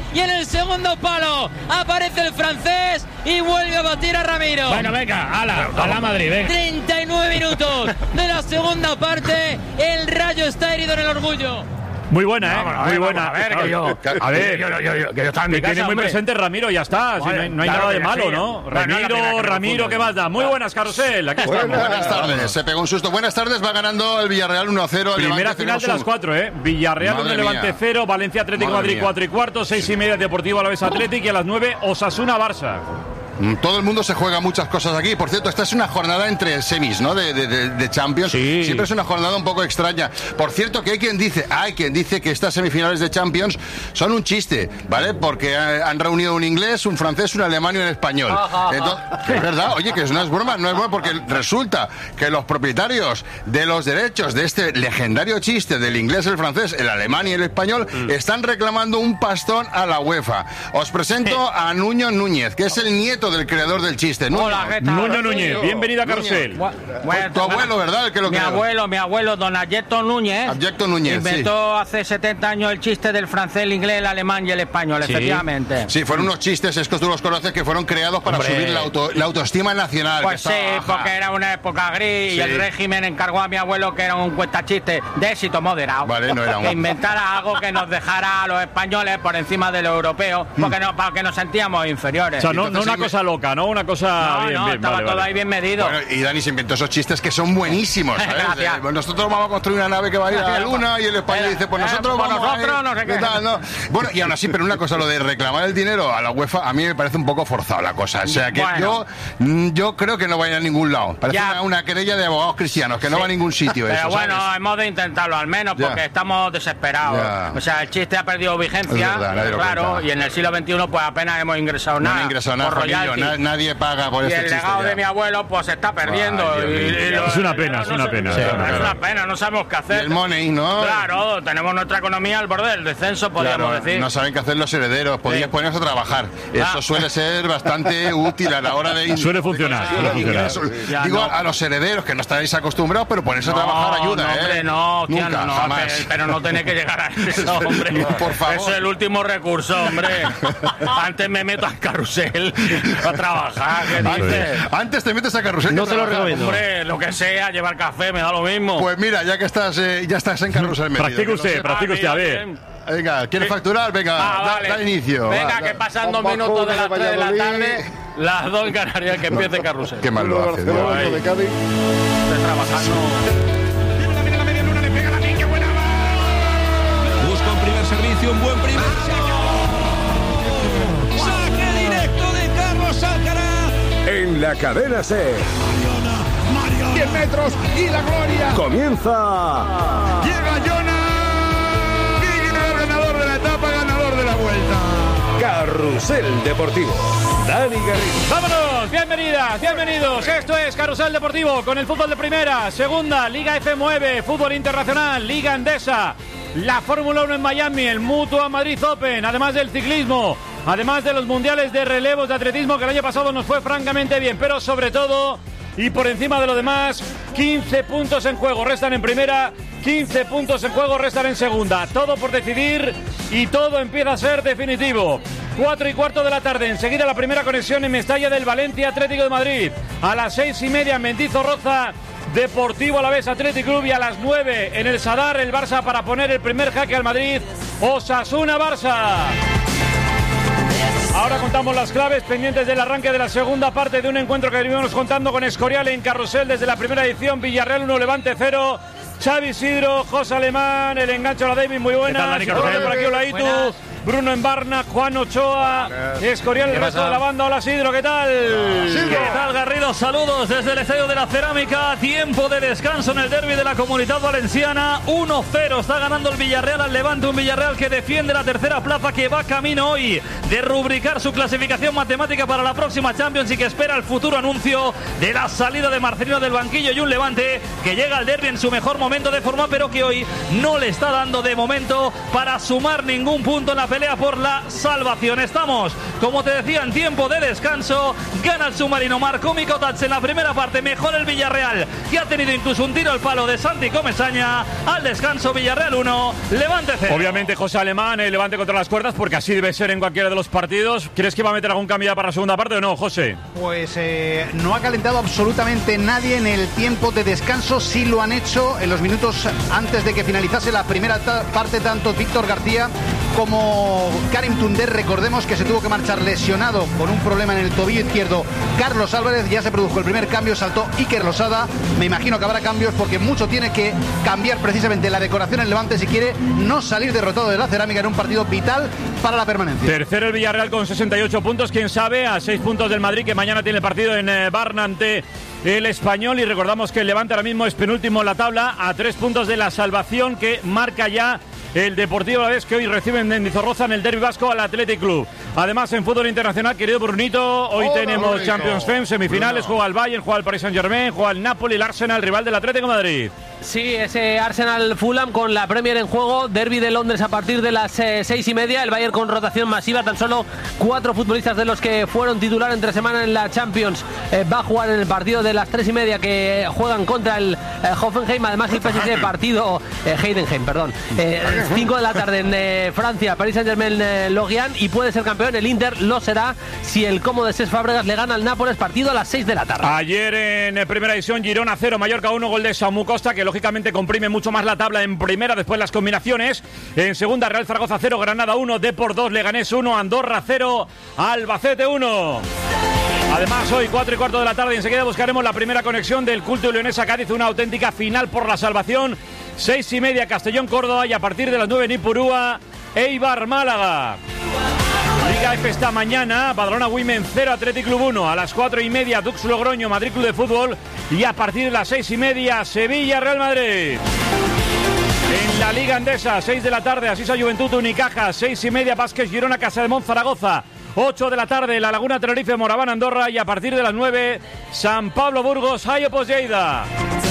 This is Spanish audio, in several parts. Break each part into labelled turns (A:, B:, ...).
A: y en el segundo palo aparece el francés y vuelve a batir a Ramiro.
B: Bueno, venga, a la Madrid, venga.
A: 39 minutos de la segunda parte, el Rayo está herido en el orgullo.
C: Muy buena, muy buena.
B: A ver, que yo estaba en mi casa,
C: tiene muy presente Ramiro, ya está.
B: Vale,
C: Si no hay
B: claro
C: nada de
B: que
C: malo,
B: sí.
C: ¿no?
B: Bueno,
C: Ramiro, ¿qué más da? Muy buenas, Carrusel. Aquí estamos.
D: Buenas tardes. Se pegó un susto. Buenas tardes. Va ganando el Villarreal 1-0.
C: Primera final de las 4, ¿eh? Villarreal 1, Levante 0, Valencia Atlético Madrid 4:15, 6:30 Deportivo Alavés Atlético y a las 9 Osasuna Barça.
D: Todo el mundo se juega muchas cosas aquí. Por cierto, esta es una jornada entre semis, ¿no? De Champions.
C: Sí.
D: Siempre es una jornada un poco extraña. Por cierto, que hay quien dice que estas semifinales de Champions son un chiste, ¿vale? Porque han reunido un inglés, un francés, un alemán y un español. Entonces, es verdad, oye, que no es broma, porque resulta que los propietarios de los derechos de este legendario chiste del inglés, el francés, el alemán y el español están reclamando un pastón a la UEFA. Os presento a Nuño Núñez, que es el nieto del creador del chiste.
B: Hola, ¿qué tal?
C: Nuño Núñez, bienvenido a Carrusel.
D: Tu abuelo, ¿verdad? El que lo creó.
B: Mi abuelo, don Abyecto Núñez.
D: Abyecto Núñez,
B: inventó hace 70 años el chiste del francés, el inglés, el alemán y el español, efectivamente.
D: Sí, fueron unos chistes, es que tú los conoces, que fueron creados para subir la autoestima nacional.
B: Pues sí, porque era una época gris y el régimen encargó a mi abuelo, que era un cuentachiste de éxito moderado,
D: vale, no era
B: que inventara algo que nos dejara a los españoles por encima de los europeos, porque no, para que nos sentíamos inferiores.
C: O sea, no una cosa loca, ¿no? Una cosa bien,
B: estaba todo ahí bien medido.
D: Bueno, y Dani se inventó esos chistes que son buenísimos, ¿sabes? Nosotros vamos a construir una nave que va a ir a la luna y el español dice, pues nosotros vamos a ir,
B: no sé qué
D: tal, ¿no? Bueno, y aún así, pero una cosa, lo de reclamar el dinero a la UEFA, a mí me parece un poco forzado la cosa. O sea, que yo creo que no va a ir a ningún lado. Parece una querella de abogados cristianos, que no va a ningún sitio.
B: Pero
D: eso,
B: bueno,
D: ¿sabes?
B: hemos de intentarlo al menos, porque estamos desesperados. O sea, el chiste ha perdido vigencia, claro, y en el siglo XXI pues apenas hemos ingresado nada.
D: No han ingresado nada, Juanillo, nadie paga por
B: y
D: este
B: el
D: chiste.
B: legado de mi abuelo pues se está perdiendo.
C: Es una pena, es una pena.
B: Es una pena, no sabemos qué hacer.
D: Y el money, ¿no?
B: Claro, tenemos nuestra economía al borde del descenso, podríamos decir.
D: No saben qué hacer los herederos, podrías ponerse a trabajar. Eso suele ser bastante útil a la hora de...
C: Suele funcionar.
D: Digo, a los herederos, que no estáis acostumbrados, pero ponerse a trabajar ayuda,
B: no, hombre, no,
D: nunca,
B: no,
D: jamás.
B: Pero no tiene que llegar a eso, hombre.
D: Por favor.
B: Eso es el último recurso, hombre. Antes me meto al carrusel a trabajar, ¿qué dices?
D: Antes te metes a carrusel.
C: No te lo recomiendo.
B: Hombre, lo que sea, llevar café, me da lo mismo.
D: Pues mira, ya que estás en carrusel metido.
C: Practique usted, a ver.
D: Venga, ¿quieres facturar? Venga, da inicio.
B: Venga, que pasan 2 minutos de las 3 de la tarde, las 2 en Canarias, que empiece el carrusel.
D: Qué mal lo hace,
B: Estoy trabajando.
E: Busca un primer servicio, un buen primer saque directo de Carlos Alcaraz.
F: En la cadena SER.
E: 10 metros y la gloria.
F: Comienza.
E: Llega Jonas. Ganador de la etapa, ganador de la vuelta.
F: Carrusel Deportivo. Dani Garrido.
C: ¡Vámonos! Bienvenidas, bienvenidos. Esto es Carrusel Deportivo con el fútbol de primera, segunda, Liga F9, fútbol internacional, Liga Endesa, la Fórmula 1 en Miami, el Mutua Madrid Open, además del ciclismo, además de los mundiales de relevos de atletismo, que el año pasado nos fue francamente bien, pero sobre todo y por encima de lo demás, 15 puntos en juego restan en primera, 15 puntos en juego restan en segunda. Todo por decidir y todo empieza a ser definitivo. 4:15 de la tarde, enseguida la primera conexión en Mestalla del Valencia Atlético de Madrid. A las 6:30 en Mendizorroza, Deportivo Alavés Athletic Club, y a las 9 en el Sadar el Barça para poner el primer jaque al Madrid. Osasuna Barça. Ahora contamos las claves pendientes del arranque de la segunda parte de un encuentro que venimos contando con Escorial en Carrusel desde la primera edición. Villarreal 1, Levante 0. Xavi Isidro, José Alemán, el engancho a la David, muy buenas. Por aquí Olaitu, Bruno Embarna, Juan Ochoa, Escorial, el resto de la banda. Hola Isidro, ¿qué tal?
G: ¿Qué tal, Garrido? Saludos desde el Estadio de la Cerámica. Tiempo de descanso en el derbi de la Comunidad Valenciana. 1-0 está ganando el Villarreal al Levante, un Villarreal que defiende la tercera plaza, que va camino hoy de rubricar su clasificación matemática para la próxima Champions y que espera el futuro anuncio de la salida de Marcelino del banquillo, y un Levante que llega al derbi en su mejor momento de forma, pero que hoy no le está dando de momento para sumar ningún punto en la pelea por la salvación. Estamos, como te decía, en tiempo de descanso. Gana el submarino, marcó Mikotats en la primera parte, mejor el Villarreal, que ha tenido incluso un tiro al palo de Santi Comesaña. Al descanso, Villarreal 1, Levante 0.
C: Obviamente José Alemán, el Levante contra las cuerdas, porque así debe ser en cualquiera de los partidos. ¿Crees que va a meter algún cambio para la segunda parte o no, José?
H: Pues no ha calentado absolutamente nadie en el tiempo de descanso. Sí lo han hecho en los minutos antes de que finalizase la primera parte, tanto Víctor García como Karim Tunder. Recordemos que se tuvo que marchar lesionado con un problema en el tobillo izquierdo Carlos Álvarez. Ya se produjo el primer cambio, saltó Iker Losada. Me imagino que habrá cambios porque mucho tiene que cambiar precisamente la decoración en Levante si quiere no salir derrotado de la Cerámica en un partido vital para la permanencia.
C: Tercero el Villarreal con 68 puntos, quién sabe, a 6 puntos del Madrid, que mañana tiene partido en Barna ante el Español. Y recordamos que el Levante ahora mismo es penúltimo en la tabla, a 3 puntos de la salvación que marca ya el Deportivo Alavés, que hoy recibe en Mendizorroza en el derbi vasco al Athletic Club. Además, en fútbol internacional, querido Brunito, hoy tenemos Champions League, semifinales, juega el Bayern, juega el Paris Saint-Germain, juega el Napoli, el Arsenal, rival del Atlético de Madrid.
I: Sí, ese Arsenal-Fulham con la Premier en juego, derbi de Londres a partir de las 6:30, el Bayern con rotación masiva, tan solo 4 futbolistas de los que fueron titular entre semana en la Champions va a jugar en el partido de las 3:30 que juegan contra el Hoffenheim. Además el PSG partido Heidenheim, perdón, 5 de la tarde en Francia, Paris Saint-Germain Lorient, y puede ser campeón el Inter, lo será si el Como de Cesc Fábregas le gana al Nápoles, partido a las 6 de la tarde.
C: Ayer en primera división, Girona 0, Mallorca 1, gol de Samu Costa, que lógicamente comprime mucho más la tabla en primera, después las combinaciones. En segunda, Real Zaragoza 0, Granada 1, Depor 2, Leganés 1, Andorra 0, Albacete 1. Además, hoy 4:15 de la tarde, enseguida buscaremos la primera conexión del Culto Leonesa Cádiz, una auténtica final por la salvación. 6:30 Castellón Córdoba, y a partir de las 9 Nipurúa, Eibar Málaga. Liga F esta mañana, Badalona Women 0, Athletic Club 1. A las 4:30 Dux Logroño, Madrid Club de Fútbol, y a partir de las 6:30 Sevilla Real Madrid. En la Liga Endesa, 6 de la tarde, Asisa Juventud Unicaja, 6:30 Vázquez Girona, Casademont Zaragoza. 8 de la tarde, La Laguna Tenerife, Moraván Andorra, y a partir de las 9 San Pablo Burgos, Hayopos Lleida.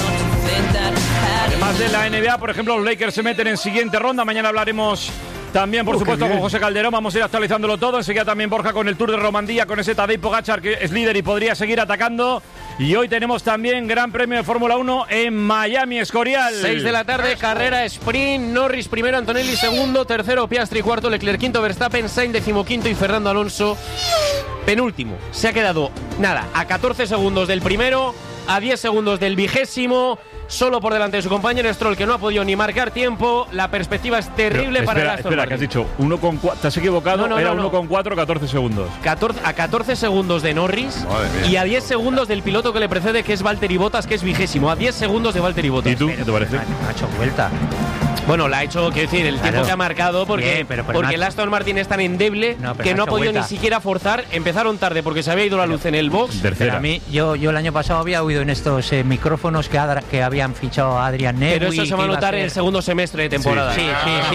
C: Además de la NBA, por ejemplo, los Lakers se meten en siguiente ronda. Mañana hablaremos también, por supuesto, con José Calderón. Vamos a ir actualizándolo todo. Enseguida también Borja con el Tour de Romandía, con ese Tadej Pogačar que es líder y podría seguir atacando. Y hoy tenemos también Gran Premio de Fórmula 1 en Miami, Escorial.
I: 6 de la tarde, carrera sprint. Norris primero, Antonelli segundo, tercero Piastri, cuarto Leclerc, quinto Verstappen, Sainz decimoquinto y Fernando Alonso penúltimo. Se ha quedado, nada, a 14 segundos del primero, a 10 segundos del 20º. Solo por delante de su compañero Stroll, que no ha podido ni marcar tiempo. La perspectiva es terrible. Pero, para el Aston Martin.
C: Espera, que has dicho 1,4. Te has equivocado, era 1,4, 14 segundos.
I: A 14 segundos de Norris y a 10 segundos del piloto que le precede, que es Valtteri Bottas, que es 20º. A 10 segundos de Valtteri Bottas.
C: ¿Y tú? ¿Qué te parece?
I: Ha hecho vuelta. Bueno, la ha hecho, quiero decir, el tiempo que ha marcado, porque el Aston Martin es tan endeble que no ha podido ni siquiera forzar. Empezaron tarde porque se había ido la luz en el box.
J: Pero a mí, yo el año pasado había oído en estos micrófonos que habían fichado a Adrian Newey.
I: Pero eso se va a notar en el segundo semestre de temporada.
J: Sí.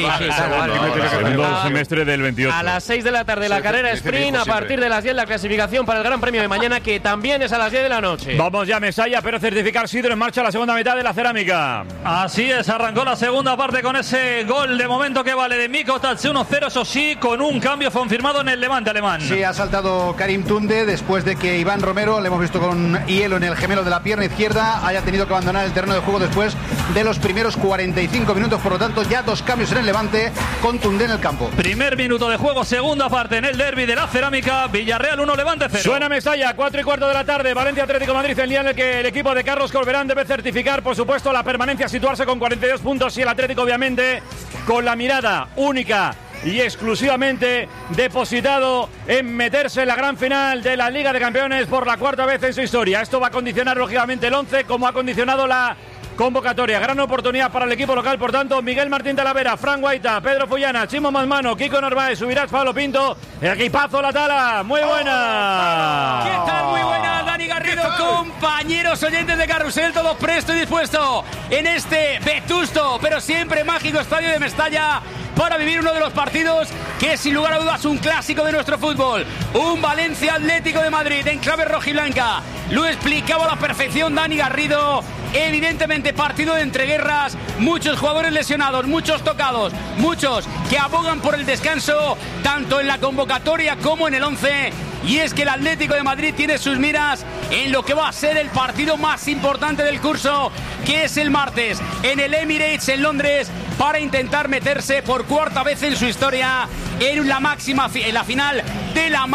C: Segundo semestre del 28.
I: A las 6 de la tarde la carrera sprint, a partir de las 10 la clasificación para el Gran Premio de mañana, que también es a las 10 de la noche.
C: Vamos ya, Mesaya, pero certificar Sidro en marcha la segunda mitad de la Cerámica.
G: Así es, arrancó la segunda parte con ese gol de momento que vale de Mikotats 1-0, eso sí, con un cambio confirmado en el Levante alemán.
H: Sí, ha saltado Karim Tunde después de que Iván Romero, le hemos visto con hielo en el gemelo de la pierna izquierda, haya tenido que abandonar el terreno de juego después de los primeros 45 minutos. Por lo tanto, ya 2 cambios en el Levante, con Tunde en el campo.
G: Primer minuto de juego, segunda parte en el derbi de la Cerámica. Villarreal 1, Levante 0.
C: Suena Mesaya, 4:15 de la tarde, Valencia Atlético Madrid, el día en el que el equipo de Carlos Corberán debe certificar, por supuesto, la permanencia, situarse con 42 puntos, y el Atlético, obviamente, con la mirada única y exclusivamente depositado en meterse en la gran final de la Liga de Campeones por la 4ª vez en su historia. Esto va a condicionar lógicamente el 11, como ha condicionado la convocatoria. Gran oportunidad para el equipo local, por tanto, Miguel Martín Talavera, Fran Guaita, Pedro Fullana, Chimo Masmano, Kiko Narváez, Subirats, Pablo Pinto, el equipazo La Tala. Muy buena.
A: ¿Qué tal? Muy buena, Dani Garrido, compañeros oyentes de Carrusel, todos presto y dispuesto en este vetusto pero siempre mágico estadio de Mestalla,
K: para vivir uno de los partidos que sin lugar a dudas un clásico de nuestro fútbol. Un Valencia Atlético de Madrid en clave rojiblanca. Lo explicaba a la perfección Dani Garrido. Evidentemente partido de entreguerras, muchos jugadores lesionados, muchos tocados, muchos que abogan por el descanso, tanto en la convocatoria como en el 11. Y es que el Atlético de Madrid tiene sus miras en lo que va a ser el partido más importante del curso, que es el martes en el Emirates en Londres, para intentar meterse por cuarta vez en su historia en la final de la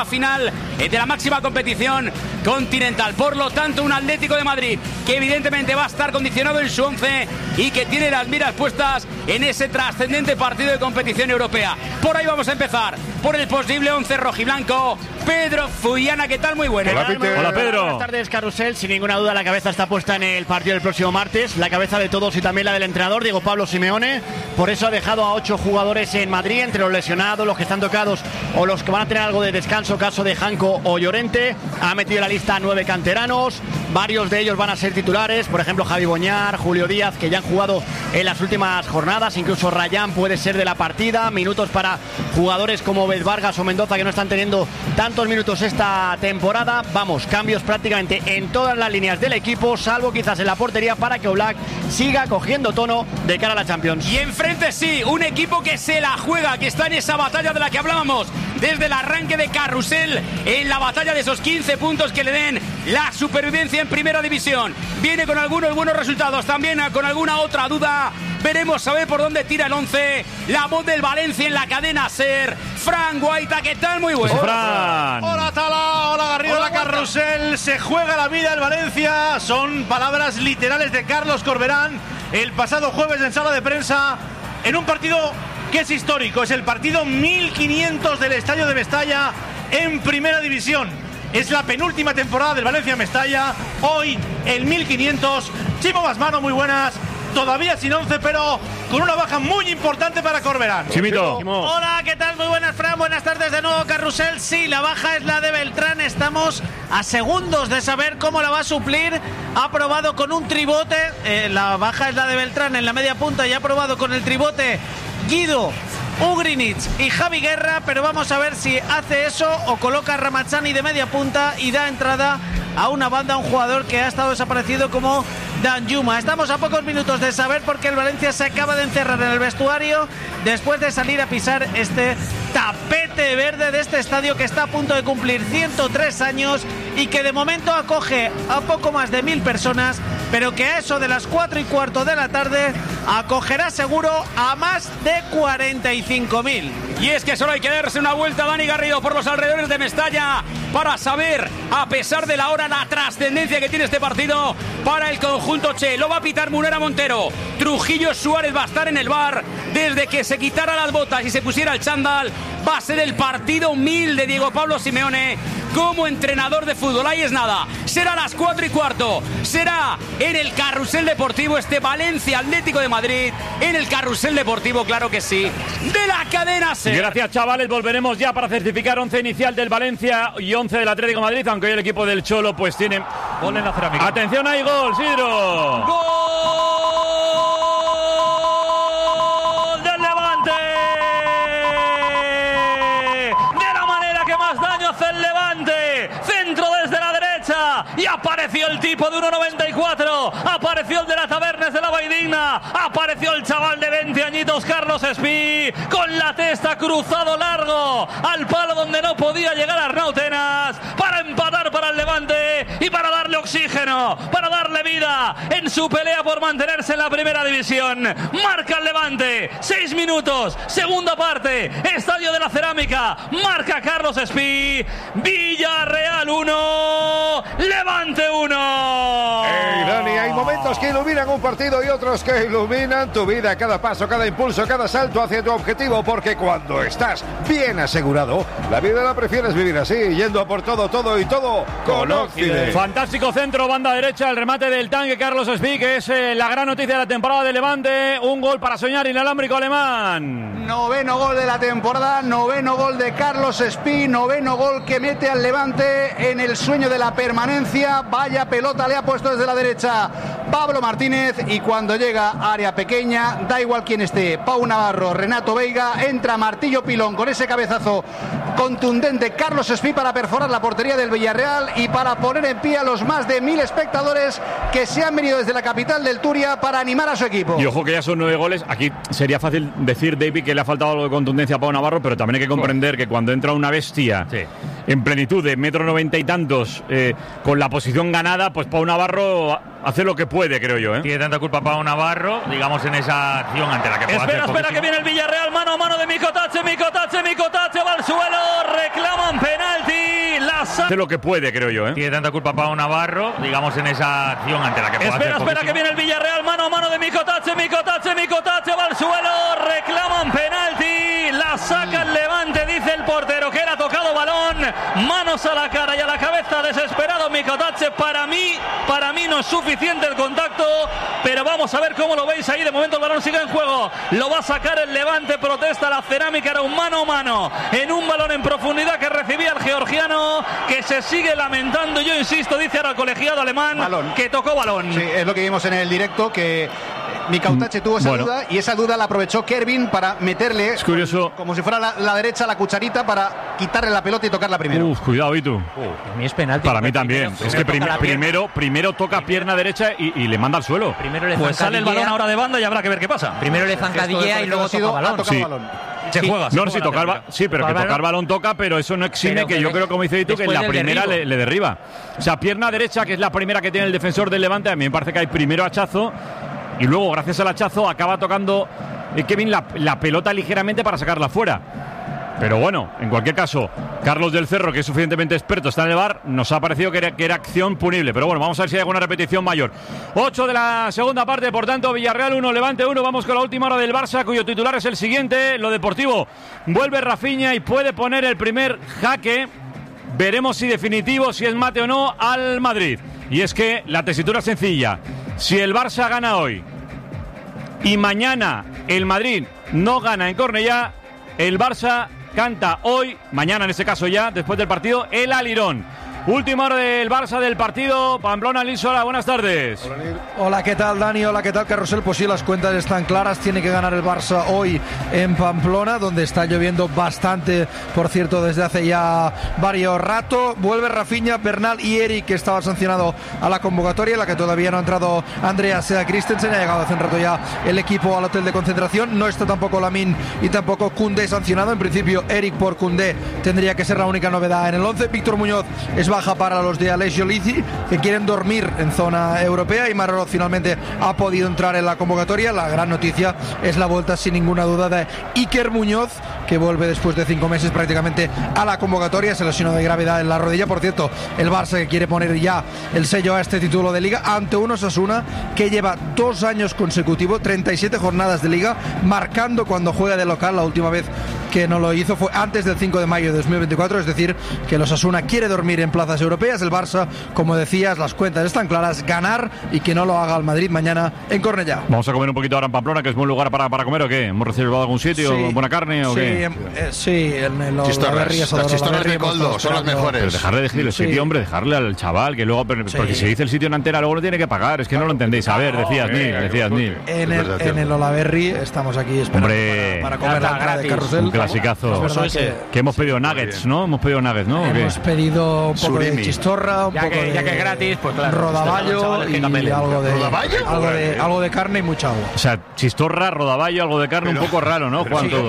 K: máxima competición continental. Por lo tanto, un Atlético de Madrid que evidentemente va a estar condicionado en su 11 y que tiene las miras puestas en ese trascendente partido de competición europea. Por ahí vamos a empezar, por el posible 11 rojiblanco. Pedro Fuyana, ¿qué tal? Muy buenas.
C: Hola, Pedro.
L: Buenas tardes, Carrusel. Sin ninguna duda la cabeza está puesta en el partido del próximo martes, la cabeza de todos y también la del entrenador, Diego Pablo Simeone. Por eso ha dejado a 8 jugadores en Madrid, entre los lesionados, los que están tocados o los que van a tener algo de descanso, caso de Janko o Llorente. Ha metido en la lista a 9 canteranos, varios de ellos van a ser titulares, por ejemplo Javi Boñar, Julio Díaz, que ya han jugado en las últimas jornadas, incluso Rayán puede ser de la partida, minutos para jugadores como Bed Vargas o Mendoza, que no están teniendo tantos minutos esta temporada. Vamos, cambios prácticamente en todas las líneas del equipo, salvo quizás en la portería, para que Oblak siga cogiendo tono de cara a la Champions.
K: Y enfrente sí, un equipo que se la juega, que está en esa batalla de la que hablábamos desde el arranque de Carrusel, en la batalla de esos 15 puntos que le den la supervivencia en primera división. Viene con algunos buenos resultados, también con alguna otra duda. Veremos a ver por dónde tira el 11. La voz del Valencia en la cadena SER. Fran Guaita, ¿qué tal? Muy bueno.
C: Fran.
M: Hola Tala, hola Garrido, hola Carrusel. Se juega la vida el Valencia. Son palabras literales de Carlos Corberán el pasado jueves en sala de prensa, en un partido que es histórico. Es el partido 1500 del Estadio de Mestalla en primera división. Es la penúltima temporada del Valencia-Mestalla. Hoy el 1500. Chimo Basmano, muy buenas. Todavía sin 11, pero con una baja muy importante para Corberán.
C: Chimito.
L: Hola, ¿qué tal? Muy buenas, Fran. Buenas tardes de nuevo, Carrusel. Sí, la baja es la de Beltrán. Estamos a segundos de saber cómo la va a suplir. Ha probado con un tribote. La baja es la de Beltrán en la media punta y ha probado con el tribote Guido, Ugrinic y Javi Guerra, pero vamos a ver si hace eso o coloca a Ramazzani de media punta y da entrada a una banda, a un jugador que ha estado desaparecido como Danjuma. Estamos a pocos minutos de saber por qué el Valencia se acaba de encerrar en el vestuario después de salir a pisar este tapete verde de este estadio que está a punto de cumplir 103 años y que de momento acoge a poco más de 1000 personas, pero que a eso de las 4:15 de la tarde acogerá seguro a más de 45.000.
K: Y es que solo hay que darse una vuelta, Dani Garrido, por los alrededores de Mestalla para saber, a pesar de la hora, la trascendencia que tiene este partido para el conjunto Che. Lo va a pitar Munera Montero. Trujillo Suárez va a estar en el bar. Desde que se quitara las botas y se pusiera el chándal, va a ser el partido 1000 de Diego Pablo Simeone como entrenador de fútbol. Ahí es nada. Será a las 4:15. Será en el Carrusel Deportivo, este Valencia Atlético de Madrid, en el Carrusel Deportivo, claro que sí, de la cadena SER.
C: Gracias, chavales. Volveremos ya para certificar 11 inicial del Valencia y 11 del Atlético de Madrid, aunque hoy el equipo del Cholo pues tiene gol en la cerámica. Atención, hay gol, Sidro.
G: ¡Gol del Levante! De la manera que más daño hace el Levante. Centro desde la derecha y apareció el tipo de 1,94. Apareció el de la Tabernes de la Vaidigna. Apareció el chaval de 20 añitos, Carlos Espí, con la testa cruzado largo al palo donde no podía llegar Arnau Tenas, para empatar para el Levante y para darle oxígeno, para darle vida en su pelea por mantenerse en la primera división. Marca el Levante, 6 minutos, segunda parte, Estadio de la Cerámica. Marca Carlos Espí. Villarreal 1, Levante 1.
F: Hey, Dani, hay momentos que iluminan un partido y otros que iluminan tu vida, cada paso, cada impulso, cada salto hacia tu objetivo, porque cuando estás bien asegurado, la vida la prefieres vivir así, yendo a por todo, todo y todo con Occident.
C: Fantástico centro, banda derecha, el remate del tanque Carlos Espí, que es la gran noticia de la temporada de Levante. Un gol para soñar, inalámbrico alemán.
H: Noveno gol de la temporada, noveno gol de Carlos Espí, noveno gol que mete al Levante en el sueño de la permanencia. Vaya pelota le ha puesto desde la derecha Pablo Martínez, y cuando llega a área pequeña, da igual quién esté, Pau Navarro, Renato Veiga, entra Martillo Pilón con ese cabezazo contundente Carlos Espí para perforar la portería del Villarreal y para poner en pie a los más de 1000 espectadores que se han venido desde la capital del Turia para animar a su equipo.
C: Y ojo que ya son 9 goles. Aquí sería fácil decir, David, que le ha faltado algo de contundencia a Pau Navarro, pero también hay que comprender que cuando entra una bestia en plenitud de 1,90 y tantos, con la posición ganada, pues Pau Navarro hace lo que puede, creo yo.
G: Tiene tanta culpa Pau Navarro, digamos, en esa acción ante la que puede hacer. Espera, que viene el Villarreal, mano a mano de Mikotache, va al suelo, reclaman penalti, hace
C: lo que puede, creo yo.
G: Tiene tanta culpa Pau Navarro, digamos, en esa acción ante la que puede hacer. Espera, que viene el Villarreal, mano a mano de Mikotache, va al suelo, reclaman penalti, la saca el Levante, dice el portero que era tocado balón, manos a la cara y a la cabeza, desesperado Mikotache. Para mí no es suficiente el contacto, pero vamos a ver cómo lo veis ahí. De momento el balón sigue en juego, lo va a sacar el Levante, protesta la Cerámica, era un mano a mano en un balón en profundidad que recibía el georgiano, que se sigue lamentando. Yo insisto, dice ahora el colegiado alemán que tocó balón.
H: Sí, es lo que vimos en el directo, que Mikotache tuvo esa duda, y esa duda la aprovechó Kervin para meterle,
C: es curioso,
H: como si fuera la derecha, la cucharita para quitarle la pelota y tocarla primero.
C: Cuidado, Itu.
J: Para mí es penalti.
C: Para mí también. Es que primero toca pierna derecha y le manda al suelo.
G: Pues sale el balón ahora de banda y habrá que ver qué pasa.
J: Primero le zancadillea y luego toca balón.
G: Se juega.
C: Pero que tocar balón toca, pero eso no exime que yo creo, como dice Itu, que en la primera le derriba. O sea, pierna derecha, que es la primera que tiene el defensor del Levante, a mí me parece que hay primero hachazo y luego, gracias al hachazo, acaba tocando Kevin la pelota ligeramente para sacarla fuera. Pero bueno, en cualquier caso, Carlos del Cerro, que es suficientemente experto, está en el VAR, nos ha parecido que era acción punible. Pero bueno, vamos a ver si hay alguna repetición mayor. 8 de la segunda parte, por tanto, Villarreal 1, Levante 1. Vamos con la última hora del Barça, cuyo titular es el siguiente. Lo deportivo, vuelve Rafinha y puede poner el primer jaque. Veremos si definitivo, si es mate o no, al Madrid. Y es que la tesitura es sencilla. Si el Barça gana hoy y mañana el Madrid no gana en Cornellá, el Barça canta hoy, mañana en este caso ya, después del partido, el alirón. Última hora del Barça del partido. Pamplona, Lisola, buenas tardes.
N: Hola, ¿qué tal, Dani? Hola, ¿qué tal, Carrusel? Pues sí, las cuentas están claras. Tiene que ganar el Barça hoy en Pamplona, donde está lloviendo bastante, por cierto, desde hace ya varios rato. Vuelve Rafinha, Bernal y Eric, que estaba sancionado a la convocatoria, en la que todavía no ha entrado Andreas Christensen. Ha llegado hace un rato ya el equipo al hotel de concentración. No está tampoco Lamine y tampoco Koundé sancionado. En principio, Eric por Koundé tendría que ser la única novedad en el 11. Víctor Muñoz es baja para los de Alessio Lizzi, que quieren dormir en zona europea, y Marrero finalmente ha podido entrar en la convocatoria. La gran noticia es la vuelta sin ninguna duda de Iker Muñoz, que vuelve después de 5 meses prácticamente a la convocatoria. Se lesionó de gravedad en la rodilla. Por cierto, el Barça, que quiere poner ya el sello a este título de Liga ante un Osasuna que lleva 2 años consecutivos, 37 jornadas de Liga, marcando cuando juega de local. La última vez que no lo hizo fue antes del 5 de mayo de 2024, es decir, que el Osasuna quiere dormir en plazas europeas. El Barça, como decías, las cuentas están claras, ganar, y que no lo haga el Madrid mañana en Cornellá.
C: Vamos a comer un poquito ahora en Pamplona, que es buen lugar para comer, ¿o qué? ¿Hemos reservado algún sitio?
N: Sí,
C: ¿Buena carne o qué?
N: Sí, en
D: las chistorras de Coldo son las mejores.
C: Pero dejarle de decir el sitio, hombre, dejarle al chaval, que luego, porque si dice el sitio en antena, luego lo tiene que pagar. Es que no lo entendéis. A ver, decías Nil.
N: En el Olaverri estamos aquí esperando para comer la entrada de Carrusel.
C: Un clasicazo. Que hemos pedido nuggets, ¿no? Hemos
N: pedido un poco de chistorra, un poco de...
B: Ya que es gratis, pues claro.
N: Rodaballo y algo de carne y mucha agua.
C: O sea, chistorra, rodaballo, algo de carne, un poco raro, ¿no, Juan? Todo.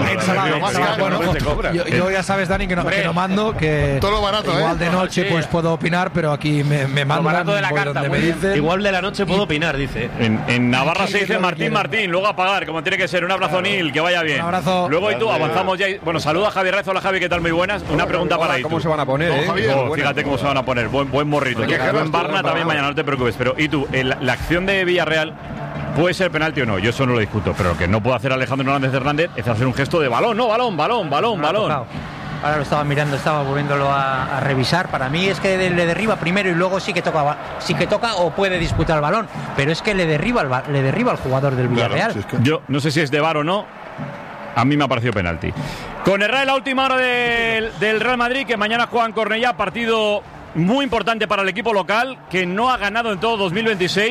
N: Yo ya sabes, Dani, que no mando, que
D: todo lo barato,
N: igual de noche pues puedo opinar, pero aquí me mandan.
B: Barato de la carta,
N: me dicen.
B: Igual de la noche puedo opinar, dice.
C: En Navarra se dice Martín, luego a pagar, como tiene que ser. Un abrazo, Nil, que vaya bien.
N: Un abrazo.
C: Luego y tú, avanzamos ya. Bueno, saluda a Javi Rezo. Hola, Javi, ¿qué tal? Muy buenas. Una pregunta para Itu.
F: ¿Cómo se van a poner,
C: Fíjate cómo se van a poner. Buen morrito. En Barna también mañana, no te preocupes. Pero, ¿y tú? La acción de Villarreal puede ser penalti o no? Yo eso no lo discuto. Pero lo que no puede hacer Alejandro Hernández es hacer un gesto de balón. No, balón.
J: Ahora lo estaba mirando, estaba volviéndolo a revisar. Para mí es que le derriba primero y luego sí que toca o puede disputar el balón. Pero es que le derriba al jugador del Villarreal.
C: Claro, si es que... Yo no sé si es de VAR o no. A mí me ha parecido penalti. Con el Real, la última hora del Real Madrid, que mañana juega en Cornellá, partido muy importante para el equipo local, que no ha ganado en todo 2026.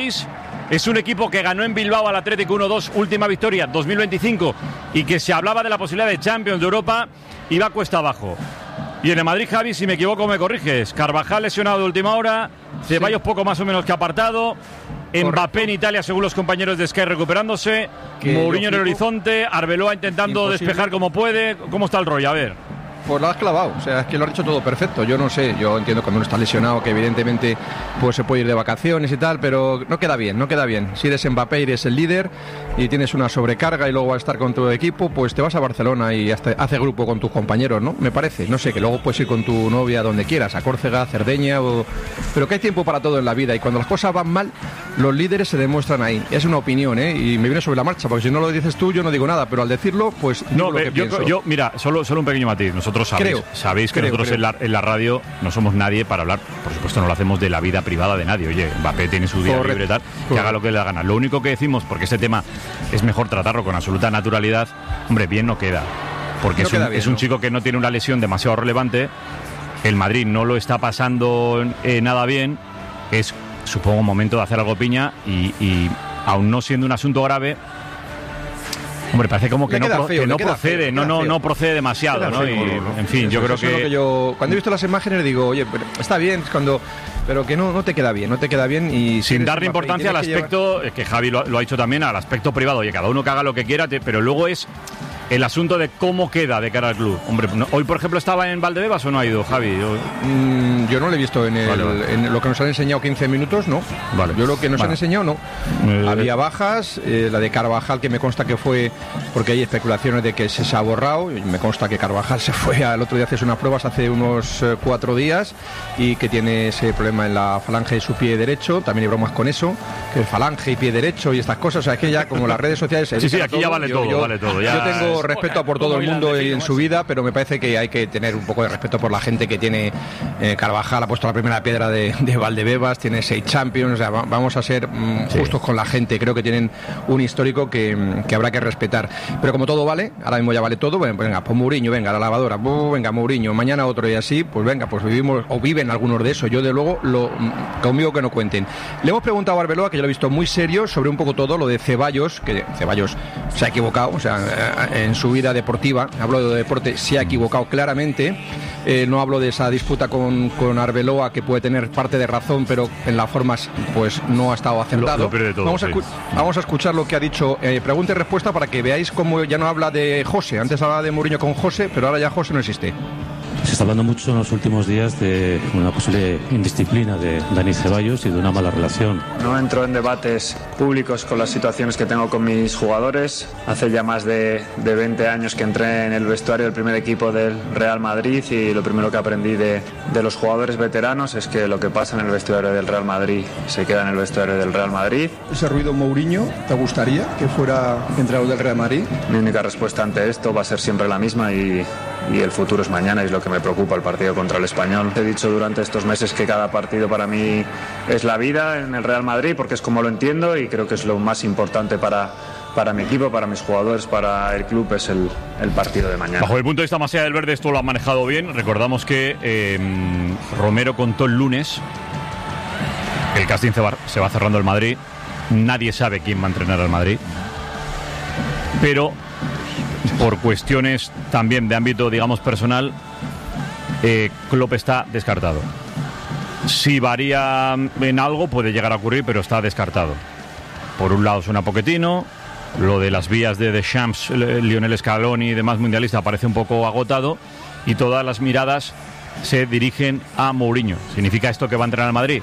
C: Es un equipo que ganó en Bilbao al Atlético 1-2, última victoria 2025, y que se hablaba de la posibilidad de Champions de Europa y va cuesta abajo. Y en el Madrid, Javi, si me equivoco me corriges. Carvajal lesionado de última hora, Ceballos poco más o menos que apartado, Mbappé en Italia según los compañeros de Sky recuperándose, Mourinho en el horizonte, Arbeloa intentando despejar como puede. ¿Cómo está el rollo? A ver.
O: Pues lo has clavado, o sea, es que lo has hecho todo perfecto. Yo no sé, yo entiendo cuando uno está lesionado que evidentemente pues se puede ir de vacaciones y tal, pero no queda bien. Si eres Mbappé y eres el líder y tienes una sobrecarga y luego vas a estar con tu equipo, pues te vas a Barcelona y hasta hace grupo con tus compañeros, ¿no? Me parece, no sé, que luego puedes ir con tu novia donde quieras, a Córcega, a Cerdeña, pero que hay tiempo para todo en la vida y cuando las cosas van mal, los líderes se demuestran ahí. Es una opinión, y me viene sobre la marcha, porque si no lo dices tú, yo no digo nada, pero al decirlo, pues digo lo que pienso.
C: Yo, mira, solo un pequeño matiz. Nosotros sabéis que nosotros en la radio no somos nadie para hablar, por supuesto no lo hacemos de la vida privada de nadie. Oye, Mbappé tiene su día libre y tal, que haga lo que le da gana. Lo único que decimos, porque este tema es mejor tratarlo con absoluta naturalidad, hombre, bien no queda, porque no es un chico que no tiene una lesión demasiado relevante, el Madrid no lo está pasando nada bien, es supongo un momento de hacer algo piña y aún no siendo un asunto grave, hombre, parece como que no procede, no procede demasiado, ¿no? En fin, yo creo que
O: cuando he visto las imágenes digo, oye, está bien, pero que no te queda bien y
C: sin darle importancia al aspecto, que Javi lo ha dicho también, al aspecto privado, oye, cada uno que haga lo que quiera, pero luego es el asunto de cómo queda de cara al club. Hombre, hoy por ejemplo estaba en Valdebebas o no ha ido, Javi.
O: Yo no lo he visto en lo que nos han enseñado 15 minutos, no. Vale. Yo lo que nos han enseñado, no. Había bajas, la de Carvajal, que me consta que fue porque hay especulaciones de que se ha borrado. Y me consta que Carvajal se fue al otro día a hacer unas pruebas hace unos 4 días y que tiene ese problema en la falange de su pie derecho. También hay bromas con eso, que falange y pie derecho y estas cosas. O sea, es que ya como las redes sociales
C: sí, aquí ya vale todo.
O: Yo tengo respeto por todo el mundo y en su vida, pero me parece que hay que tener un poco de respeto por la gente que tiene. Carvajal ha puesto la primera piedra de Valdebebas, tiene 6 Champions, o sea, vamos a ser justos con la gente. Creo que tienen un histórico que habrá que respetar, pero como todo vale, ahora mismo ya vale todo, venga, pues Mourinho, venga, la lavadora, venga, Mourinho, mañana otro y así, pues venga, pues vivimos o viven algunos de eso. Yo de luego conmigo que no cuenten. Le hemos preguntado a Arbeloa, que yo lo he visto muy serio, sobre un poco todo lo de Ceballos, que Ceballos se ha equivocado, o sea, en su vida deportiva, hablo de deporte, se ha equivocado claramente. No hablo de esa disputa con Arbeloa, que puede tener parte de razón, pero en las formas pues no ha estado acertado. Vamos a escuchar lo que ha dicho, pregunta y respuesta, para que veáis cómo ya no habla de José. Antes hablaba de Mourinho con José, pero ahora ya José no existe.
P: Se está hablando mucho en los últimos días de una posible indisciplina de Dani Ceballos y de una mala relación.
Q: No entro en debates públicos con las situaciones que tengo con mis jugadores. Hace ya más de 20 años que entré en el vestuario del primer equipo del Real Madrid y lo primero que aprendí de los jugadores veteranos es que lo que pasa en el vestuario del Real Madrid se queda en el vestuario del Real Madrid.
O: ¿Ese ruido Mourinho te gustaría que fuera entrenador del Real Madrid?
Q: Mi única respuesta ante esto va a ser siempre la misma y el futuro es mañana, y es lo que me preocupa, el partido contra el Español. He dicho durante estos meses que cada partido para mí es la vida en el Real Madrid, porque es como lo entiendo y creo que es lo más importante para mi equipo, para mis jugadores, para el club, es el partido de mañana.
C: Bajo el punto de vista más allá del verde, esto lo ha manejado bien. Recordamos que Romero contó el lunes que el casting se va cerrando el Madrid. Nadie sabe quién va a entrenar al Madrid, pero por cuestiones también de ámbito, digamos, personal, Klopp está descartado. Si varía en algo puede llegar a ocurrir, pero está descartado. Por un lado suena Pochettino, lo de las vías de Deschamps, Lionel Scaloni y demás mundialistas parece un poco agotado, y todas las miradas se dirigen a Mourinho. ¿Significa esto que va a entrenar al Madrid?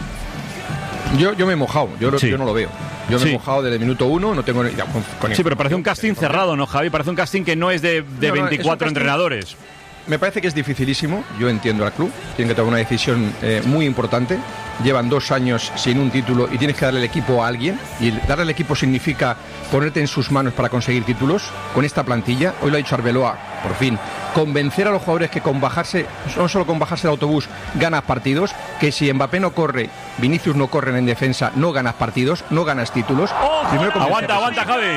O: Yo me he mojado, yo no lo veo. Yo me he mojado desde el minuto 1, no tengo...
C: Sí, pero parece un casting cerrado, ¿no, Javi? Parece un casting que no es de 24 entrenadores.
O: Me parece que es dificilísimo, yo entiendo al club, tienen que tomar una decisión muy importante. Llevan 2 años sin un título y tienes que darle el equipo a alguien, y darle el equipo significa ponerte en sus manos para conseguir títulos con esta plantilla. Hoy lo ha dicho Arbeloa, por fin, convencer a los jugadores que no solo con bajarse el autobús ganas partidos, que si Mbappé no corre, Vinicius no corren en defensa, no ganas partidos, no ganas títulos.
C: Aguanta, Javi.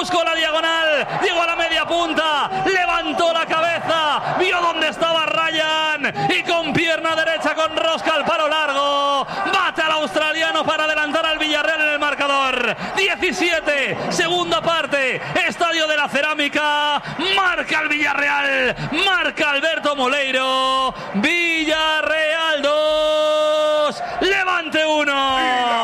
G: buscó la diagonal, llegó a la media punta, levantó la cabeza, vio dónde estaba Ryan y con pierna derecha, con rosca al palo largo, bate al australiano para adelantar al Villarreal en el marcador. 17, segunda parte, Estadio de la Cerámica, marca el Villarreal, marca Alberto Moleiro, Villarreal 2, Levante 1.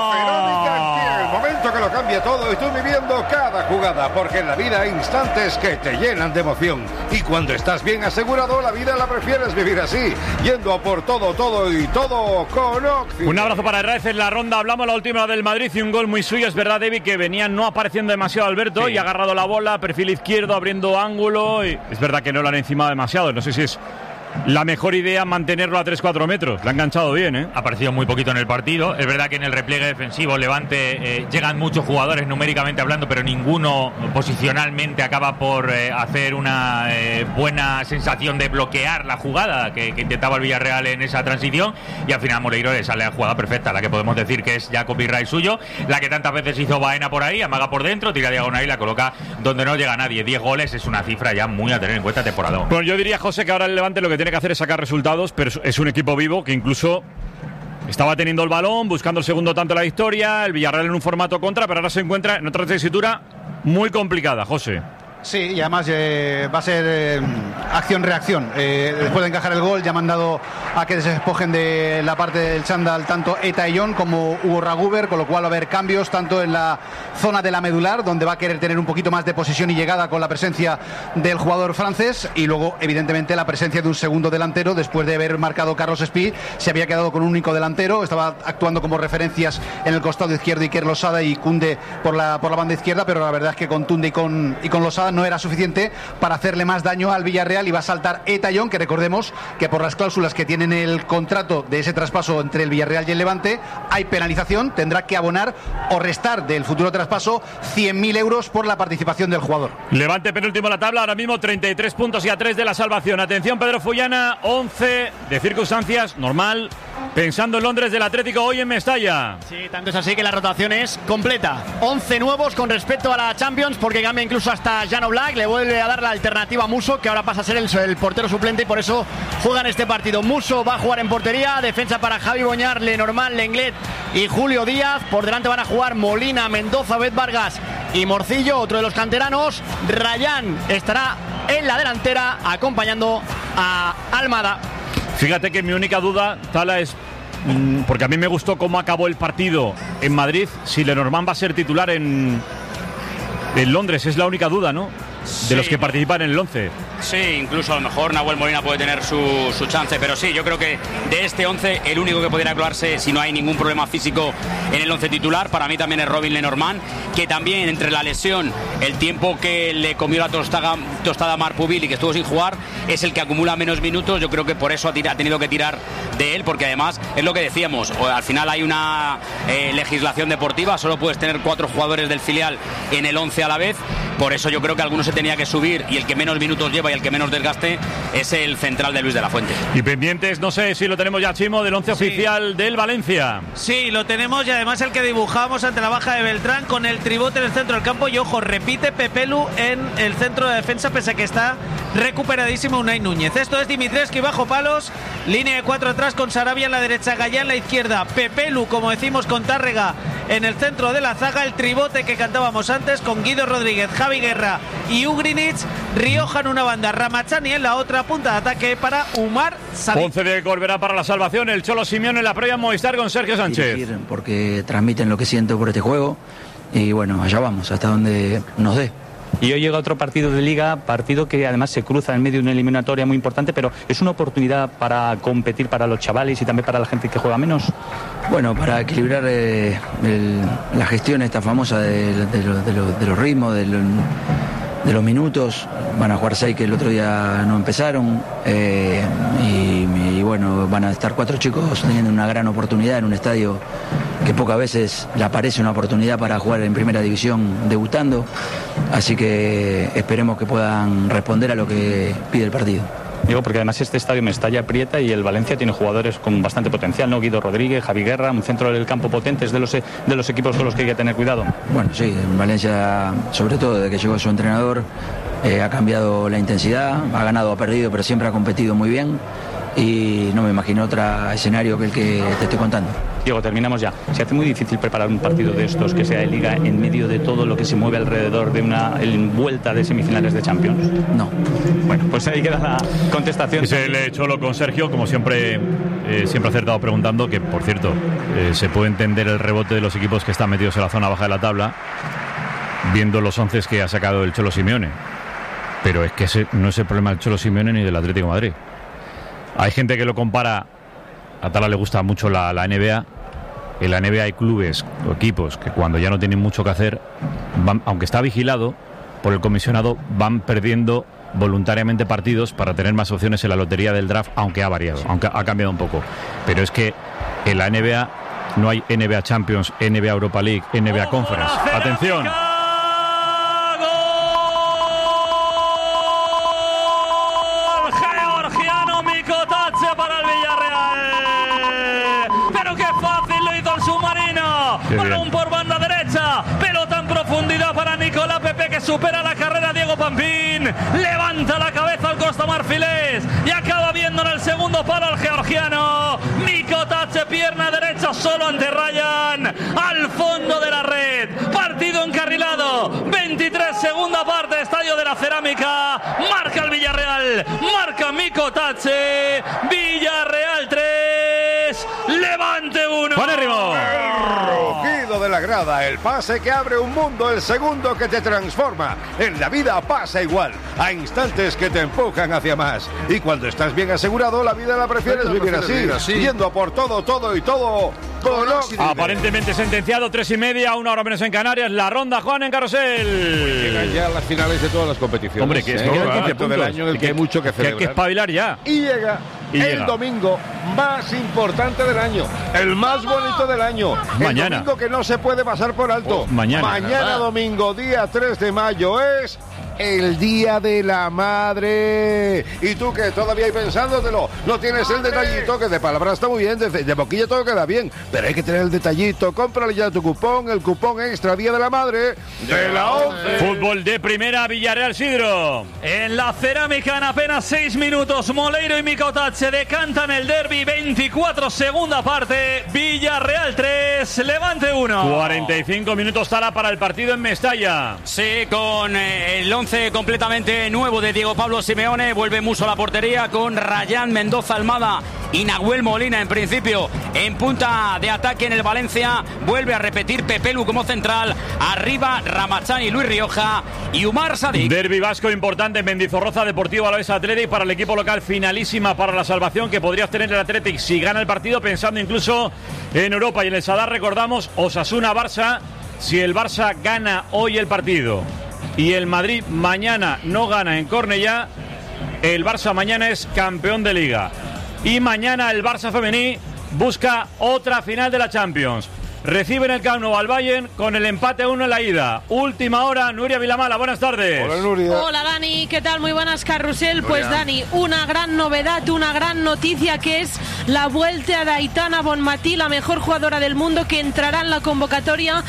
F: El momento que lo cambia todo, y tú viviendo cada jugada, porque en la vida hay instantes que te llenan de emoción, y cuando estás bien asegurado, la vida la prefieres vivir así, yendo a por todo y todo con Occidente.
C: Un abrazo para Herrera en la ronda. Hablamos la última del Madrid y un gol muy suyo. Es verdad, David, que venía no apareciendo demasiado Alberto, y ha agarrado la bola, perfil izquierdo, abriendo ángulo, y es verdad que no lo han encimado demasiado. No sé si es la mejor idea mantenerlo a 3-4 metros. Le ha enganchado bien, ¿eh?
R: Ha aparecido muy poquito en el partido. Es verdad que en el repliegue defensivo Levante llegan muchos jugadores numéricamente hablando, pero ninguno posicionalmente acaba por hacer una buena sensación de bloquear la jugada que intentaba el Villarreal en esa transición, y al final Moleiro le sale la jugada perfecta, la que podemos decir que es ya copyright suyo, la que tantas veces hizo Baena por ahí, amaga por dentro, tira diagonal y la coloca donde no llega nadie. 10 goles es una cifra ya muy a tener en cuenta temporada.
C: Bueno, yo diría, José, que ahora el Levante lo que tiene que hacer es sacar resultados, pero es un equipo vivo que incluso estaba teniendo el balón, buscando el segundo tanto de la victoria, el Villarreal en un formato contra, pero ahora se encuentra en otra tesitura muy complicada, José.
H: Sí, y además va a ser acción-reacción. Después de encajar el gol, ya han mandado a que se despojen de la parte del chándal tanto Eta y John como Hugo Raguber, con lo cual va a haber cambios tanto en la zona de la medular, donde va a querer tener un poquito más de posesión y llegada con la presencia del jugador francés, y luego, evidentemente, la presencia de un segundo delantero. Después de haber marcado Carlos Espí, se había quedado con un único delantero, estaba actuando como referencias en el costado izquierdo Iker Losada y Koundé por la banda izquierda, pero la verdad es que con Koundé y con Losada no era suficiente para hacerle más daño al Villarreal, y va a saltar Eta y John, que recordemos que por las cláusulas que tienen el contrato de ese traspaso entre el Villarreal y el Levante hay penalización, tendrá que abonar o restar del futuro traspaso 100.000 euros por la participación del jugador.
C: Levante penúltimo en la tabla, ahora mismo 33 puntos y a 3 de la salvación. Atención, Pedro Fullana, 11 de circunstancias, normal, pensando en Londres del Atlético hoy en Mestalla.
S: Sí, tanto es así que la rotación es completa. 11 nuevos con respecto a la Champions, porque cambia incluso hasta Jan Oblak, le vuelve a dar la alternativa a Musso, que ahora pasa a ser el portero suplente, y por eso juegan este partido. Musso va a jugar en portería, defensa para Javi Boñar, Lenormand, Lenglet y Julio Díaz. Por delante van a jugar Molina, Mendoza, Bet Vargas y Morcillo, otro de los canteranos. Rayán estará en la delantera acompañando a Almada.
C: Fíjate que mi única duda, Tala, es porque a mí me gustó cómo acabó el partido en Madrid, si Lenormand va a ser titular en Londres, es la única duda, ¿no? De los que participan en el 11.
K: Sí, incluso a lo mejor Nahuel Molina puede tener su chance, pero sí, yo creo que de este 11 el único que podría colarse, si no hay ningún problema físico en el 11 titular, para mí también es Robin Lenormand, que también entre la lesión, el tiempo que le comió la tostada a Marpubil y que estuvo sin jugar, es el que acumula menos minutos. Yo creo que por eso ha tenido que tirar de él, porque además es lo que decíamos, al final hay una legislación deportiva, solo puedes tener 4 jugadores del filial en el 11 a la vez, por eso yo creo que algunos se tenía que subir, y el que menos minutos lleva y el que menos desgaste es el central de Luis de la Fuente.
C: Y pendientes, no sé si lo tenemos ya, Chimo, del 11 oficial del Valencia.
L: Sí, lo tenemos, y además el que dibujamos ante la baja de Beltrán, con el tribote en el centro del campo, y ojo, repite Pepelu en el centro de defensa, pese a que está recuperadísimo Unai Núñez. Esto es Dimitrescu bajo palos, línea de 4 atrás con Sarabia en la derecha, Gallá en la izquierda, Pepelu, como decimos, con Tárrega en el centro de la zaga, el tribote que cantábamos antes con Guido Rodríguez, Javi Guerra y Ugrinic, Rioja en una banda, Ramachani en la otra, punta de ataque para Umar Sadik.
C: 11 de Corberá para la salvación, el Cholo Simeone en la previa Movistar con Sergio Sánchez.
T: Porque transmiten lo que siento por este juego, y bueno, allá vamos, hasta donde nos dé.
U: Y hoy llega otro partido de Liga, partido que además se cruza en medio de una eliminatoria muy importante, pero es una oportunidad para competir para los chavales y también para la gente que juega menos.
T: Bueno, para equilibrar la gestión esta famosa de los ritmos, de los minutos. Van a jugar 6 que el otro día no empezaron, y bueno, van a estar 4 chicos teniendo una gran oportunidad en un estadio que pocas veces le aparece una oportunidad para jugar en primera división debutando, así que esperemos que puedan responder a lo que pide el partido.
U: Digo, porque además este estadio Mestalla aprieta y el Valencia tiene jugadores con bastante potencial, ¿no? Guido Rodríguez, Javi Guerra, un centro del campo potente, es de los equipos con los que hay que tener cuidado.
T: Bueno, sí, Valencia, sobre todo desde que llegó su entrenador, ha cambiado la intensidad, ha ganado, ha perdido, pero siempre ha competido muy bien. Y no me imagino otro escenario que el que te estoy contando.
U: Diego, terminamos ya. Se hace muy difícil preparar un partido de estos que sea de Liga en medio de todo lo que se mueve alrededor de una vuelta de semifinales de Champions.
T: No.
U: Bueno, pues ahí queda la contestación.
R: Es el Cholo con Sergio, como siempre, siempre acertado preguntando, que por cierto, se puede entender el rebote de los equipos que están metidos en la zona baja de la tabla, viendo los 11 que ha sacado el Cholo Simeone. Pero es que ese no es el problema del Cholo Simeone ni del Atlético de Madrid. Hay gente que lo compara, a Tala le gusta mucho la NBA. En la NBA hay clubes o equipos que cuando ya no tienen mucho que hacer, aunque está vigilado por el comisionado, van perdiendo voluntariamente partidos para tener más opciones en la lotería del draft, aunque ha variado, aunque ha cambiado un poco. Pero es que en la NBA no hay NBA Champions, NBA Europa League, NBA Conference. ¡Atención!
G: Balón por banda derecha, pelota en profundidad para Nicolás Pepe, que supera la carrera Diego Pampín, levanta la cabeza al costa marfilés y acaba viendo en el segundo palo al georgiano. Mikotache, pierna derecha solo ante Ryan, al fondo de la red. Partido encarrilado, 23, segunda parte, Estadio de la Cerámica. Marca el Villarreal, marca Mikotache. Villarreal 3, Levante 1.
R: ¡Juanérrimo!
F: Rugido de la grada, el pase que abre un mundo, el segundo que te transforma. En la vida pasa igual, a instantes que te empujan hacia más. Y cuando estás bien asegurado, la vida la prefieres vivir así, yendo a por todo, todo y todo.
C: Aparentemente sentenciado, 3:30, 1 hora menos en Canarias. La ronda, Juan, en Carrusel.
F: Pues llegan ya las finales de todas las competiciones.
C: Hombre, que es
F: el momento del año en el que hay mucho que celebrar.
C: Hay que espabilar ya.
F: Y llega el domingo más importante del año, el más bonito del año.
C: Mañana.
F: El domingo que no se puede pasar por alto. Mañana domingo, día 3 de mayo, es el Día de la Madre. Y tú que todavía hay pensándotelo, no tienes el detallito, que de palabra está muy bien, de boquilla todo queda bien, pero hay que tener el detallito. Cómprale ya tu cupón, el cupón extra Día de la Madre de la 11.
C: Fútbol de primera, Villarreal Sidro.
G: En la Cerámica, en apenas 6 minutos, Moleiro y Mikotache decantan el derbi. 24, segunda parte, Villarreal 3, Levante 1.
C: 45 minutos Tala para el partido en Mestalla.
K: Sí, con el 11 completamente nuevo de Diego Pablo Simeone. Vuelve Musso a la portería con Rayán, Mendoza, Almada y Nahuel Molina en principio en punta de ataque en el Valencia. Vuelve a repetir Pepelu como central. Arriba Ramachán y Luis Rioja y Umar Sadik.
C: Derbi vasco importante en Mendizorroza, Deportivo Alavés Athletic, para el equipo local, finalísima para la salvación que podría obtener el Athletic si gana el partido, pensando incluso en Europa. Y en el Sadar recordamos Osasuna-Barça. Si el Barça gana hoy el partido y el Madrid mañana no gana en Cornellá, el Barça mañana es campeón de Liga. Y mañana el Barça femení busca otra final de la Champions. Recibe en el Camp Nou al Bayern con el empate 1 en la ida. Última hora, Nuria Vilamala, buenas tardes.
F: Hola, Nuria.
E: Hola, Dani, ¿qué tal? Muy buenas, Carrusel. Pues, Dani, una gran novedad, una gran noticia, que es la vuelta de Aitana Bonmatí, la mejor jugadora del mundo, que entrará en la convocatoria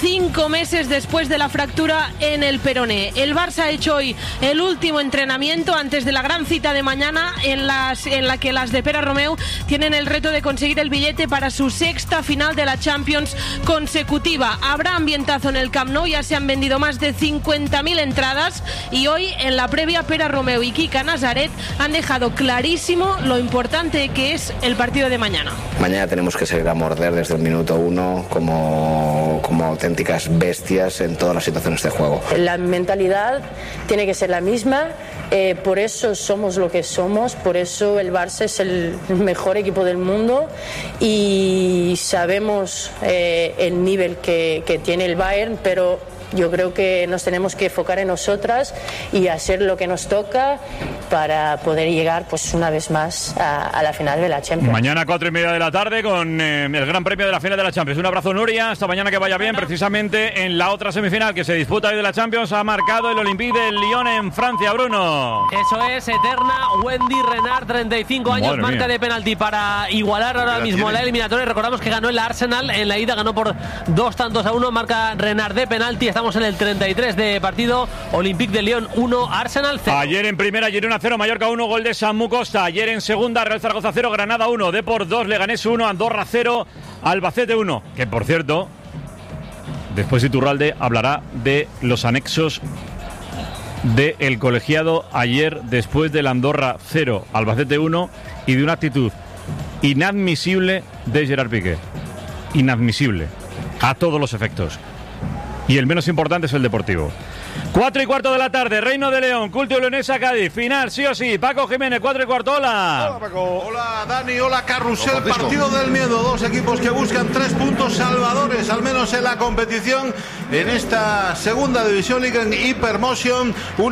E: 5 meses después de la fractura en el peroné. El Barça ha hecho hoy el último entrenamiento antes de la gran cita de mañana, en la que las de Pere Romeu tienen el reto de conseguir el billete para su 6ª final de la Champions consecutiva. Habrá ambientazo en el Camp Nou, ya se han vendido más de 50.000 entradas y hoy en la previa Pere Romeu y Kika Nazaret han dejado clarísimo lo importante que es el partido de mañana.
V: Mañana tenemos que salir a morder desde el minuto 1 como auténticas bestias en todas las situaciones de juego.
W: La mentalidad tiene que ser la misma. Por eso somos lo que somos, por eso el Barça es el mejor equipo del mundo y sabemos el nivel que tiene el Bayern, pero yo creo que nos tenemos que enfocar en nosotras y hacer lo que nos toca para poder llegar pues una vez más a la final de la Champions.
C: Mañana 4:30 de la tarde con el Gran Premio de la final de la Champions. Un abrazo, Nuria, hasta mañana, que vaya bien. Precisamente en la otra semifinal que se disputa hoy de la Champions ha marcado el Olympique de Lyon en Francia, Bruno.
A: Eso es, eterna Wendy Renard, 35 años,
C: Madre
A: marca
C: mía.
A: de penalti para igualar ahora mismo la eliminatoria. Recordamos que ganó el Arsenal en la ida, ganó por 2-1, marca Renard de penalti. Estamos en el 33 de partido. Olympique de Lyon 1, Arsenal 0.
C: Ayer en primera, Girona 0, Mallorca 1, gol de Samu Costa. Ayer en segunda, Real Zaragoza 0, Granada 1, Depor 2, Leganés 1, Andorra 0, Albacete 1. Que por cierto, después Iturralde hablará de los anexos del colegiado ayer después del Andorra 0, Albacete 1 y de una actitud inadmisible de Gerard Piqué. Inadmisible. A todos los efectos. Y el menos importante es el deportivo. 4:15 de la tarde, Reino de León, Culto Leonesa, Cádiz, final, sí o sí. Paco Jiménez, 4:15, hola.
I: Hola, Paco. Hola, Dani, hola, Carrusel. Partido del miedo, dos equipos que buscan 3 puntos salvadores, al menos en la competición, en esta segunda división, Liga en Hypermotion.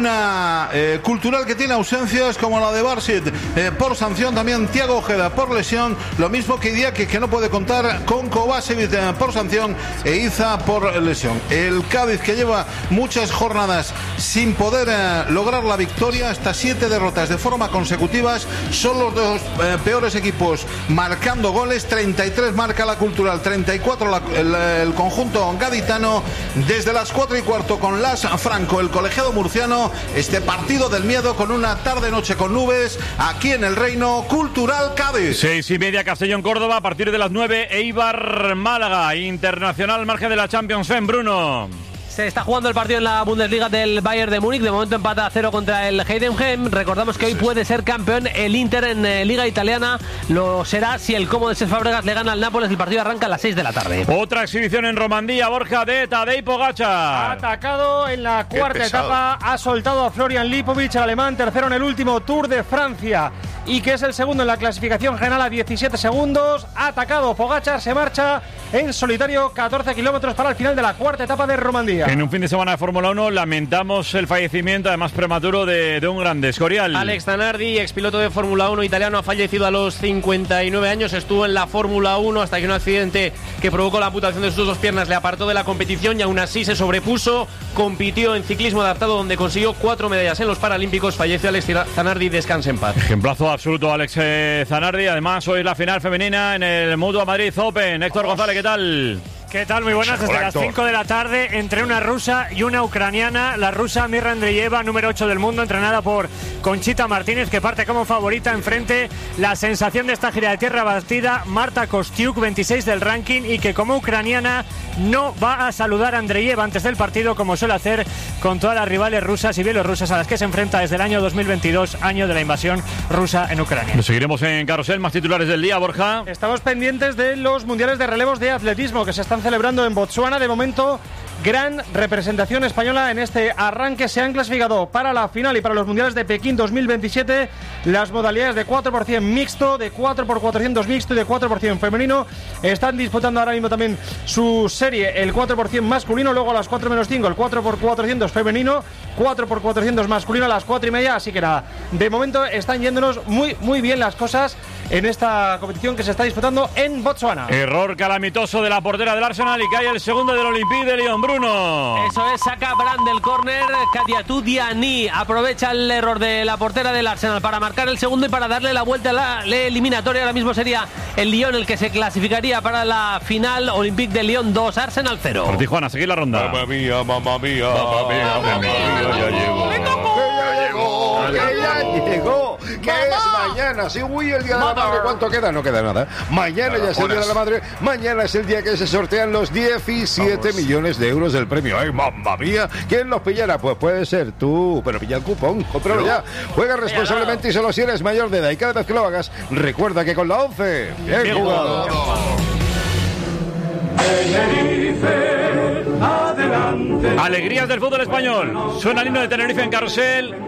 I: Una cultural que tiene ausencias como la de Barsit por sanción, también Thiago Ojeda por lesión, lo mismo que Idiáquez, que no puede contar con Kovacevic por sanción, e Iza por lesión. El Cádiz, que lleva muchas jornadas sin poder lograr la victoria, hasta 7 derrotas de forma consecutivas, son los dos peores equipos marcando goles. 33 marca la Cultural, 34 el conjunto gaditano. Desde las 4:15 con Las Franco, el colegiado murciano, este partido del miedo con una tarde-noche con nubes aquí en el Reino. Cultural Cádiz.
C: 6:30 Castellón Córdoba, a partir de las 9 Eibar Málaga, Internacional al margen de la Champions en Bruno.
A: Se está jugando el partido en la Bundesliga del Bayern de Múnich. De momento empata a 0 contra el Heidenheim. Recordamos que hoy puede ser campeón el Inter en Liga Italiana. Lo será si el Como de Cesc Fábregas le gana al Nápoles. El partido arranca a las 6 de la tarde.
C: Otra exhibición en Romandía, Borja, de Tadej Pogačar.
L: Atacado en la cuarta etapa, ha soltado a Florian Lipovic, el alemán, tercero en el último Tour de Francia y que es el segundo en la clasificación general a 17 segundos. Ha atacado Pogačar, se marcha en solitario 14 kilómetros para el final de la cuarta etapa de Romandía.
C: En un fin de semana de Fórmula 1 lamentamos el fallecimiento, además prematuro, de un grande, Escorial.
A: Alex Zanardi, expiloto de Fórmula 1 italiano, ha fallecido a los 59 años. Estuvo en la Fórmula 1 hasta que un accidente que provocó la amputación de sus dos piernas le apartó de la competición, y aún así se sobrepuso. Compitió en ciclismo adaptado, donde consiguió 4 medallas en los Paralímpicos. Falleció Alex Zanardi, descanse en paz.
C: Ejemplazo absoluto, Alex Zanardi. Además, hoy es la final femenina en el Mutua Madrid Open. Héctor González, ¿qué tal?
M: ¿Qué tal? Muy buenas. Desde las 5 de la tarde, entre una rusa y una ucraniana. La rusa Mirra Andreeva, número 8 del mundo, entrenada por Conchita Martínez, que parte como favorita. Enfrente, la sensación de esta gira de tierra batida, Marta Kostiuk, 26 del ranking, y que como ucraniana no va a saludar a Andreeva antes del partido, como suele hacer con todas las rivales rusas y bielorrusas a las que se enfrenta desde el año 2022, año de la invasión rusa en Ucrania.
C: Nos seguiremos en Carrusel. Más titulares del día, Borja.
L: Estamos pendientes de los mundiales de relevos de atletismo que se están celebrando en Botsuana. De momento, gran representación española en este arranque. Se han clasificado para la final y para los mundiales de Pekín 2027 las modalidades de 4x100 mixto, de 4x400 mixto y de 4x100 femenino. Están disputando ahora mismo también su serie el 4x100 masculino, luego a las 4 menos 5 el 4x400 femenino, 4x400 masculino a las 4:30. Así que nada, de momento están yéndonos muy bien las cosas en esta competición que se está disputando en Botsuana.
C: Error calamitoso de la portera del Arsenal y cae el segundo del Olympique de Lyon, Bruno.
A: Eso es, saca Brand del córner. Kadiatou Diani aprovecha el error de la portera del Arsenal para marcar el segundo y para darle la vuelta a la eliminatoria. Ahora mismo sería el Lyon el que se clasificaría para la final. Olympique de Lyon 2, Arsenal 0.
C: Por Tijuana, seguir la ronda.
I: Mamma mía, mamma mía,
C: mamma mía, mamma mía,
I: ya llegó.
F: Que ya llegó, que es mañana. Sí, uy, el día de la madre. ¿Cuánto queda? No queda nada. Mañana ya es el día de la madre. Mañana es el día que se sortean los 17 millones de euros del premio. ¡Ay, mamma mía! ¿Quién los pillará? Pues puede ser tú, pero pilla el cupón, cómpralo ya. Juega responsablemente y solo si eres mayor de edad. Y cada vez que lo hagas, recuerda que con la 11, bien jugado.
C: Alegrías del fútbol español. Suena el himno de Tenerife en Carrusel.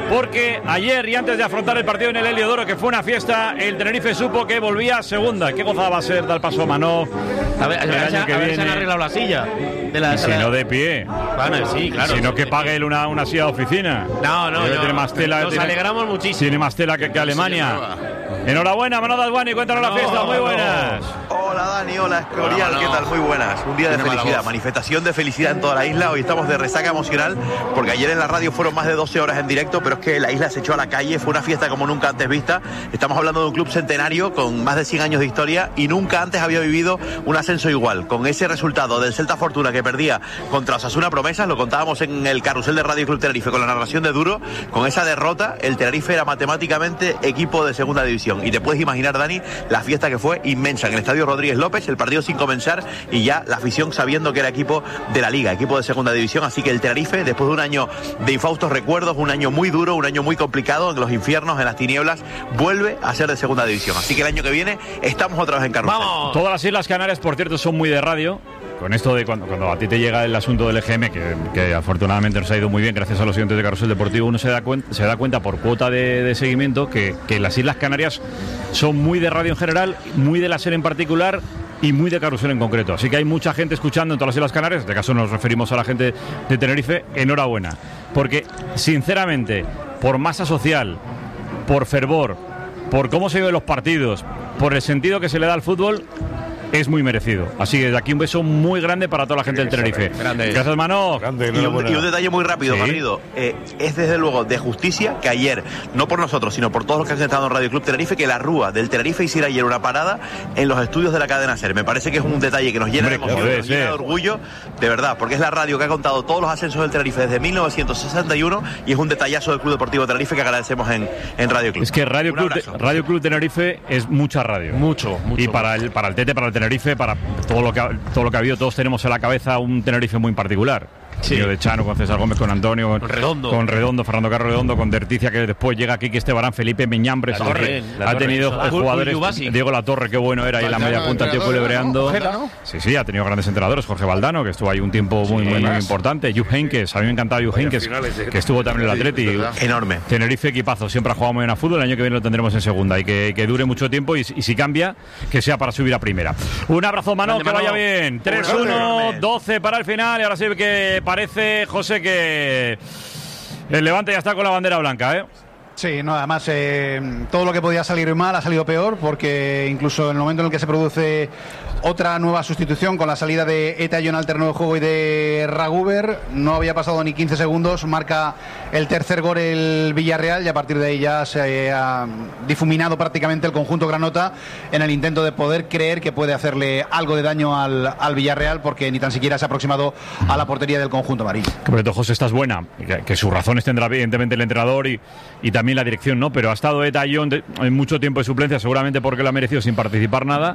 C: porque ayer y antes de afrontar el partido en el Heliodoro, que fue una fiesta, el Tenerife supo que volvía a segunda. Qué gozada va a ser dar paso a Manov.
A: A ver si han arreglado la silla.
C: Si no de pie.
A: Bueno, sí, claro.
C: Si no, que pague él una silla de oficina.
A: No.
C: Tiene más tela,
A: nos alegramos muchísimo.
C: Tiene más tela que Alemania. Enhorabuena, Manolo Adwani, cuéntanos la fiesta. Muy buenas.
B: Hola Dani, hola Escorial, ¿qué tal? Muy buenas. Un día de felicidad, manifestación de felicidad en toda la isla. Hoy estamos de resaca emocional porque ayer en la radio fueron más de 12 horas en directo, pero es que la isla se echó a la calle, fue una fiesta como nunca antes vista. Estamos hablando de un club centenario con más de 100 años de historia y nunca antes había vivido un ascenso igual. Con ese resultado del Celta Fortuna que perdía contra Osasuna Promesas, lo contábamos en el carrusel de Radio Club Tenerife con la narración de Duro, con esa derrota el Tenerife era matemáticamente equipo de segunda división. Y te puedes imaginar, Dani, la fiesta que fue inmensa en el Estadio Rodríguez López, el partido sin comenzar y ya la afición sabiendo que era equipo de la Liga, equipo de segunda división. Así que el Tenerife, después de un año de infaustos recuerdos, un año muy duro, un año muy complicado en los infiernos, en las tinieblas, vuelve a ser de segunda división. Así que el año que viene estamos otra vez en carrusel.
C: ¡Vamos! Todas las Islas Canarias, por cierto, son muy de radio. Con esto de cuando a ti te llega el asunto del EGM, que afortunadamente nos ha ido muy bien gracias a los oyentes de Carrusel Deportivo, uno se da cuenta por cuota de seguimiento que las Islas Canarias son muy de radio en general, muy de la SER en particular y muy de Carrusel en concreto. Así que hay mucha gente escuchando en todas las Islas Canarias, en este caso nos referimos a la gente de Tenerife. Enhorabuena, porque sinceramente, por masa social, por fervor, por cómo se viven los partidos, por el sentido que se le da al fútbol, es muy merecido. Así que desde aquí un beso muy grande para toda la gente del Tenerife. Gracias, Mano.
B: Y un detalle muy rápido, Garrido. Es desde luego de justicia que ayer, no por nosotros, sino por todos los que han estado en Radio Club Tenerife, que la Rúa del Tenerife hiciera ayer una parada en los estudios de la cadena SER. Me parece que es un detalle que nos llena de emoción, nos llena de orgullo, de verdad, porque es la radio que ha contado todos los ascensos del Tenerife desde 1961 y es un detallazo del Club Deportivo Tenerife que agradecemos en Radio Club.
C: Es que Radio Club Tenerife es mucha radio. Mucho. Y para el Tete, para el Tenerife, para todo lo que ha habido, todos tenemos en la cabeza un Tenerife muy particular. Sí. De Chano, con César Gómez, con Antonio, con Redondo, Fernando Carlos Redondo, con Derticia, que después llega Kiki Estebarán, Felipe Meñambres, ha tenido jugadores, Diego Latorre, qué bueno era ahí en la media punta, el tío culebreando. Sí, ha tenido grandes entrenadores, Jorge Valdano, que estuvo ahí un tiempo muy importante, Jupp Heynckes, a mí me encantaba Jupp Heynckes, que estuvo también en el Atleti.
B: Enorme.
C: Tenerife equipazo, siempre ha jugado muy bien a fútbol, el año que viene lo tendremos en segunda y que dure mucho tiempo y si cambia, que sea para subir a primera. Un abrazo, Mano, que vaya bien. 3-1, 12 para el final y ahora sí que parece, José, que el Levante ya está con la bandera blanca, ¿eh?
H: Sí, no, además todo lo que podía salir mal ha salido peor, porque incluso en el momento en el que se produce otra nueva sustitución con la salida de Eta John al terreno de juego y de Raguber, no había pasado ni 15 segundos, marca el tercer gol el Villarreal y a partir de ahí ya se ha difuminado prácticamente el conjunto granota en el intento de poder creer que puede hacerle algo de daño al Villarreal, porque ni tan siquiera se ha aproximado a la portería del conjunto amarillo.
C: Pero José, estás buena, que sus razones tendrá evidentemente el entrenador y también la dirección, ¿no? Pero ha estado Eta John en mucho tiempo de suplencia, seguramente porque lo ha merecido sin participar nada,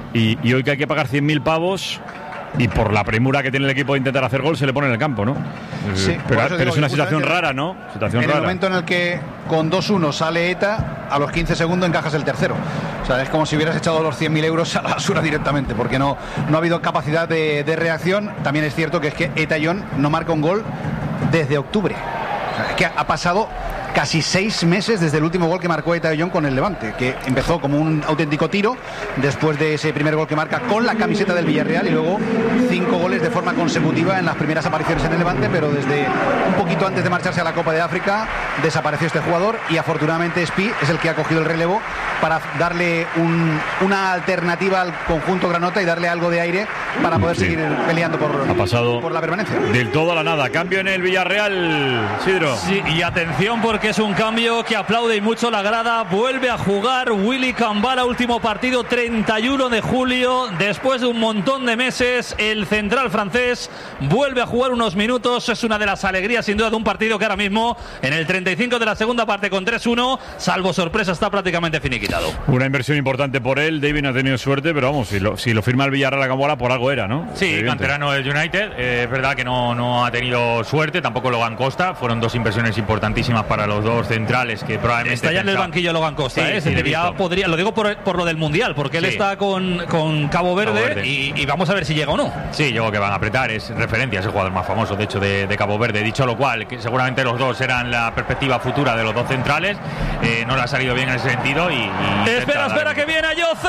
C: y hoy que hay que pagar 100.000 pavos y por la premura que tiene el equipo de intentar hacer gol se le pone en el campo, ¿no?
H: Sí,
C: pero es una situación rara, ¿no?
H: El momento en el que con 2-1 sale Eta, a los 15 segundos encajas el tercero. O sea, es como si hubieras echado los 100.000 euros a la basura directamente, porque no ha habido capacidad de reacción. También es cierto que es que Eta John no marca un gol desde octubre. O sea, es que ha pasado casi 6 meses desde el último gol que marcó Eta John con el Levante, que empezó como un auténtico tiro después de ese primer gol que marca con la camiseta del Villarreal y luego 5 goles de forma consecutiva en las primeras apariciones en el Levante, pero desde un poquito antes de marcharse a la Copa de África desapareció este jugador y afortunadamente Espi es el que ha cogido el relevo para darle una alternativa al conjunto granota y darle algo de aire para poder seguir peleando por la permanencia.
C: Del todo a la nada. Cambio en el Villarreal, Sidro.
G: Sí, y atención porque es un cambio que aplaude y mucho la grada. Vuelve a jugar Willy Cambala, último partido 31 de julio. Después de un montón de meses, el central francés vuelve a jugar unos minutos. Es una de las alegrías sin duda de un partido que ahora mismo en el 35 de la segunda parte con 3-1, salvo sorpresa, está prácticamente finiquitado.
C: Una inversión importante por él. David no ha tenido suerte, pero vamos, si lo firma el Villarreal a Cambala, por algo algo era, ¿no?
R: Sí,
C: Evidente.
R: canterano del United. Es verdad que no ha tenido suerte, tampoco Logan Costa. Fueron dos inversiones importantísimas para los dos centrales que probablemente...
G: Está ya en el banquillo Logan Costa,
R: Sí,
G: ¿eh?
R: sí,
G: Ya podría, lo digo por lo del Mundial, porque él
R: Sí.
G: está con Cabo Verde, y vamos a ver si llega o no.
R: Sí, yo creo que van a apretar, es referencia, es el jugador más famoso, de hecho, de Cabo Verde. Dicho lo cual, que seguramente los dos eran la perspectiva futura de los dos centrales. No le ha salido bien en ese sentido y
G: Espera, que viene Ayoce.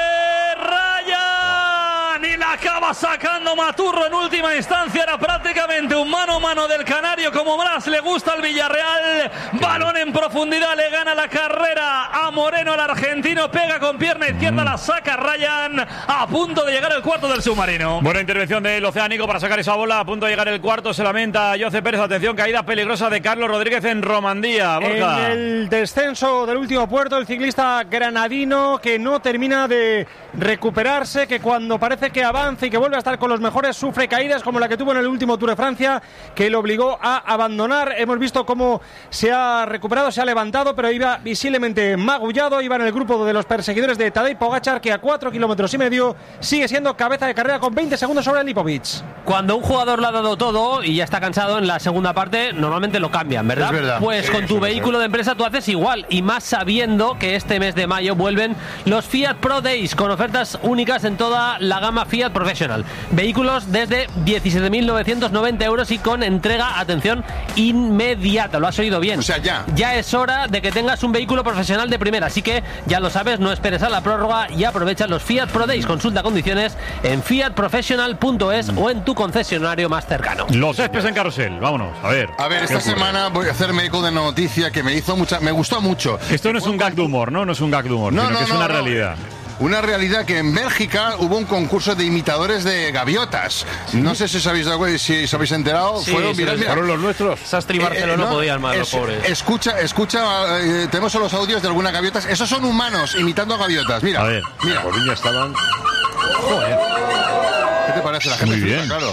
G: Ryan y la acaba sacando Maturro en última instancia. Era prácticamente un mano a mano del canario, como más le gusta al Villarreal. Balón en profundidad, le gana la carrera a Moreno, el argentino. Pega con pierna izquierda, la saca Ryan. A punto de llegar el cuarto del submarino.
C: Buena intervención del Oceánico para sacar esa bola. A punto de llegar el cuarto. Se lamenta Jose Pérez. Atención, caída peligrosa de Carlos Rodríguez en Romandía. Borja.
M: En el descenso del último puerto, el ciclista granadino que no termina de recuperarse, que cuando parece que avanza y que vuelve a estar con los mejores sufre caídas como la que tuvo en el último Tour de Francia, que lo obligó a abandonar. Hemos visto cómo se ha recuperado, se ha levantado, pero iba visiblemente magullado. Iba en el grupo de los perseguidores de Tadej Pogačar, que a 4,5 kilómetros sigue siendo cabeza de carrera con 20 segundos sobre Lipovic.
A: Cuando un jugador lo ha dado todo y ya está cansado en la segunda parte, normalmente lo cambian, ¿verdad?
F: Es verdad.
A: Pues
F: Sí,
A: con tu
F: suele
A: vehículo
F: ser.
A: de empresa tú haces igual, y más sabiendo que este mes de mayo vuelven los Fiat Pro Days con ofertas únicas en toda la gama Fiat Professional. Vehículos desde 17.990 euros y con entrega, atención, inmediata. Lo has oído bien.
D: O sea, ya.
A: Ya es hora de que tengas un vehículo profesional de primera, así que ya lo sabes, no esperes a la prórroga y aprovecha los Fiat Pro Days. Consulta condiciones en fiatprofessional.es o en tu concesionario más cercano.
C: Los céspedes en carrusel. Vámonos, a ver.
D: A ver, esta
C: ¿Qué ocurre?
D: semana voy a hacerme eco de una noticia que me gustó mucho.
C: Esto no es un gag de humor, ¿no? No es un gag de humor, sino que es una realidad.
D: Una realidad que en Bélgica hubo un concurso de imitadores de gaviotas. No sé si os habéis enterado.
A: Sí,
D: fueron
A: sí,
D: virales.
A: fueron
F: los nuestros.
A: Sastri y Barcelona no podían más, los pobres.
D: Escucha, tenemos los audios de algunas gaviotas. Esos son humanos imitando a gaviotas. Mira,
C: A ver.
D: mira.
F: Los niños estaban...
D: Joder. ¿Qué te parece? La gente
C: Muy
D: flipa,
C: bien.
D: claro.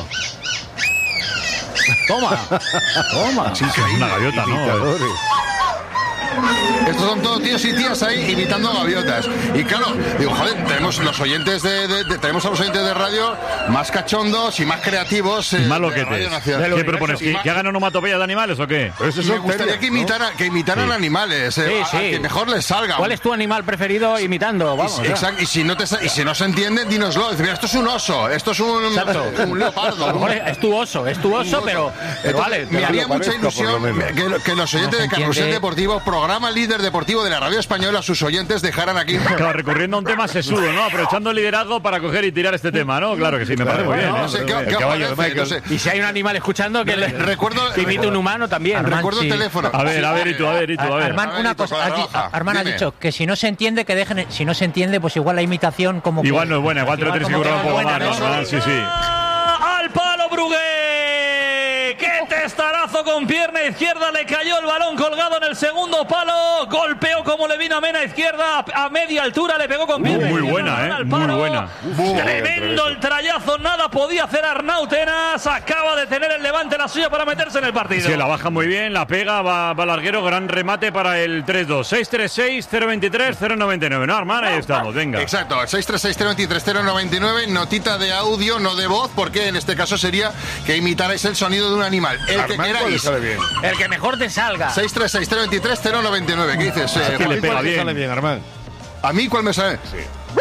H: Toma.
D: Es increíble.
C: Una gaviota, ¿no?
F: Imitadores.
D: Estos son todos tíos y tías ahí imitando gaviotas. Y claro, digo, joder, tenemos los oyentes tenemos a los oyentes de radio más cachondos y más creativos.
C: Más
D: de
C: loquetes.
D: Radio Nacional.
C: ¿Qué propones? ¿Que hagan onomatopeya de animales o qué?
D: Me gustaría que imitaran animales. Que mejor les salga.
S: ¿Cuál es tu animal preferido imitando? Vamos.
D: Exacto. Y si no se entiende, dínoslo. Mira, esto es un oso, esto es un leopardo.
S: A lo mejor es tu oso, pero vale.
D: Me haría mucha ilusión que los oyentes de Carrusel
S: entiende.
D: Deportivo, programa líder deportivo de la radio española, sus oyentes dejaran aquí.
C: Claro, recurriendo a un tema sesudo, ¿no? Aprovechando el liderazgo para coger y tirar este tema, ¿no? Claro que sí, me parece muy bien.
D: No sé, ¿qué
C: El caballo de
D: os parece?
C: Michael.
D: No sé.
S: Y si hay un animal escuchando que
D: Recuerdo-
S: que imite un humano también.
D: Recuerdo el teléfono.
C: A ver, y tú, a ver.
J: Armand, una cosa, Armand ha dicho que si no se entiende, que dejen. Si no se entiende, pues igual la imitación como.
C: Igual no es buena, igual te lo tienes que
J: como
C: currar un poco
J: no es
C: más,
J: buena,
C: ¿no?
J: ¿no?
C: Sí, sí.
G: ¡Al palo, Brugué! ¡Qué testarazo con pierna izquierda! Le cayó el balón colgado en el segundo palo. Golpeó como le vino a Mena izquierda a media altura. Le pegó con pierna
C: Muy
G: izquierda,
C: buena,
G: al
C: muy
G: palo.
C: buena.
G: Tremendo el trayazo. Nada podía hacer Arnautenas. Acaba de tener el Levante la suya para meterse en el partido.
C: Sí, la baja muy bien, la pega, va larguero, gran remate para el 3-2. 636-023-099. No, Armand, ahí estamos, venga.
D: Exacto, 636-023-099, notita de audio, no de voz, porque en este caso sería que imitarais el sonido de un animal. El que queráis.
S: El que mejor te salga.
D: 636-023-099. ¿Qué dices?
C: que le pega bien.
F: Sale bien, Armand.
D: ¿A mí cuál me sale?
F: Sí.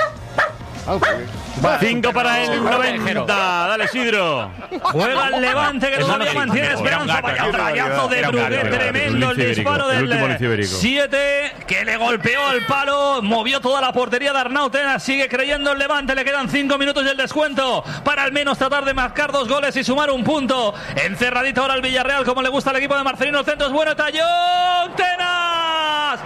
C: 5 para el 90. Dale, Isidro.
G: Juega el Levante que todavía mantiene esperanza. Vaya trayazo de Brugué, tremendo el disparo
C: el último lince
G: del
C: ibérico.
G: 7 que le golpeó al palo, movió toda la portería de Arnautenas, sigue creyendo el Levante, le quedan 5 minutos y el descuento para al menos tratar de marcar 2 goles y sumar un punto. Encerradito ahora el Villarreal como le gusta al equipo de Marcelino, el centro es bueno, Tallón, Tenas,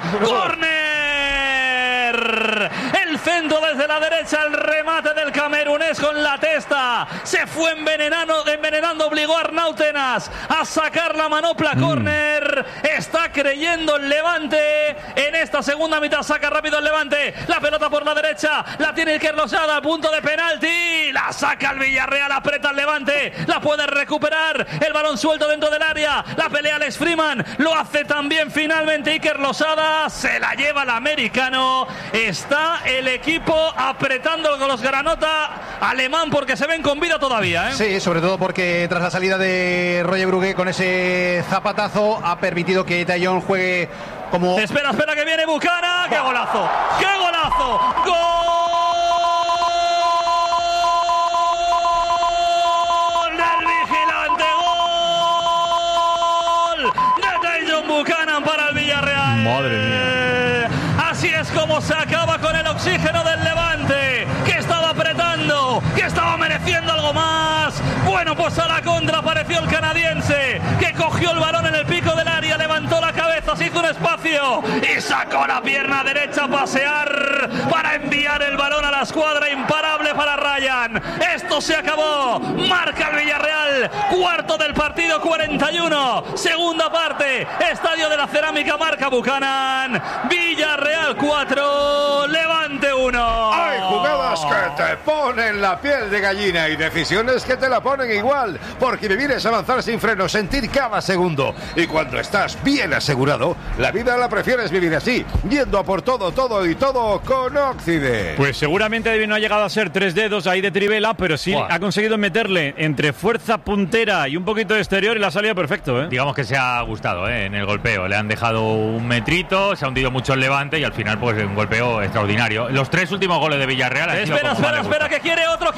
G: córner. El centro desde la derecha, el remate del camerunés con la testa. Se fue envenenando, obligó a Arnautenas a sacar la manopla, córner. Está creyendo el Levante en esta segunda mitad. Saca rápido el Levante. La pelota por la derecha. La tiene Iker Losada a punto de penalti. La saca el Villarreal, aprieta el Levante. La puede recuperar. El balón suelto dentro del área. La pelea Alex Freeman. Lo hace también finalmente Iker Losada. Se la lleva el americano. Está está el equipo apretando con los granota alemán porque se ven con vida todavía, ¿eh?
H: Sí, sobre todo porque tras la salida de Roger Brugué con ese zapatazo ha permitido que Taillon juegue como...
G: Espera, que viene Buchanan. ¡Qué golazo! ¡Qué golazo! ¡Gol del vigilante! ¡Gol de Taillon Buchanan para el Villarreal!
C: Madre mía.
G: Así es como se acaba con el oxígeno del Levante, que estaba apretando, que estaba mereciendo algo más. Bueno, pues a la contra apareció el canadiense, que cogió el balón en el pico del área, levantó la cabeza, se hizo un espacio y sacó la pierna derecha a pasear para enviar el balón a la escuadra. Imparable para Ryan. Esto se acabó. Marca el Villarreal. Cuarto del partido, 41. Segunda parte. Estadio de la Cerámica, marca Buchanan. Villarreal 4, Levante 1.
F: Hay jugadas que te ponen la piel de gallina y decisiones que te la ponen igual, porque vivir es avanzar sin freno, sentir cada segundo. Y cuando estás bien asegurado, la vida la prefieres vivir así, yendo a por todo y todo con Occident.
C: Pues seguramente no ha llegado a ser 3 dedos ahí de trivela, pero sí ha conseguido meterle entre fuerza puntera y un poquito de exterior y la ha salido perfecto, ¿eh?
R: Digamos que se ha gustado, en el golpeo. Le han dejado un metrito, se ha hundido mucho el Levante y al final pues un golpeo extraordinario. Los 3 últimos goles de Villarreal han sido como más le gusta.
G: Espera, que quiere otro.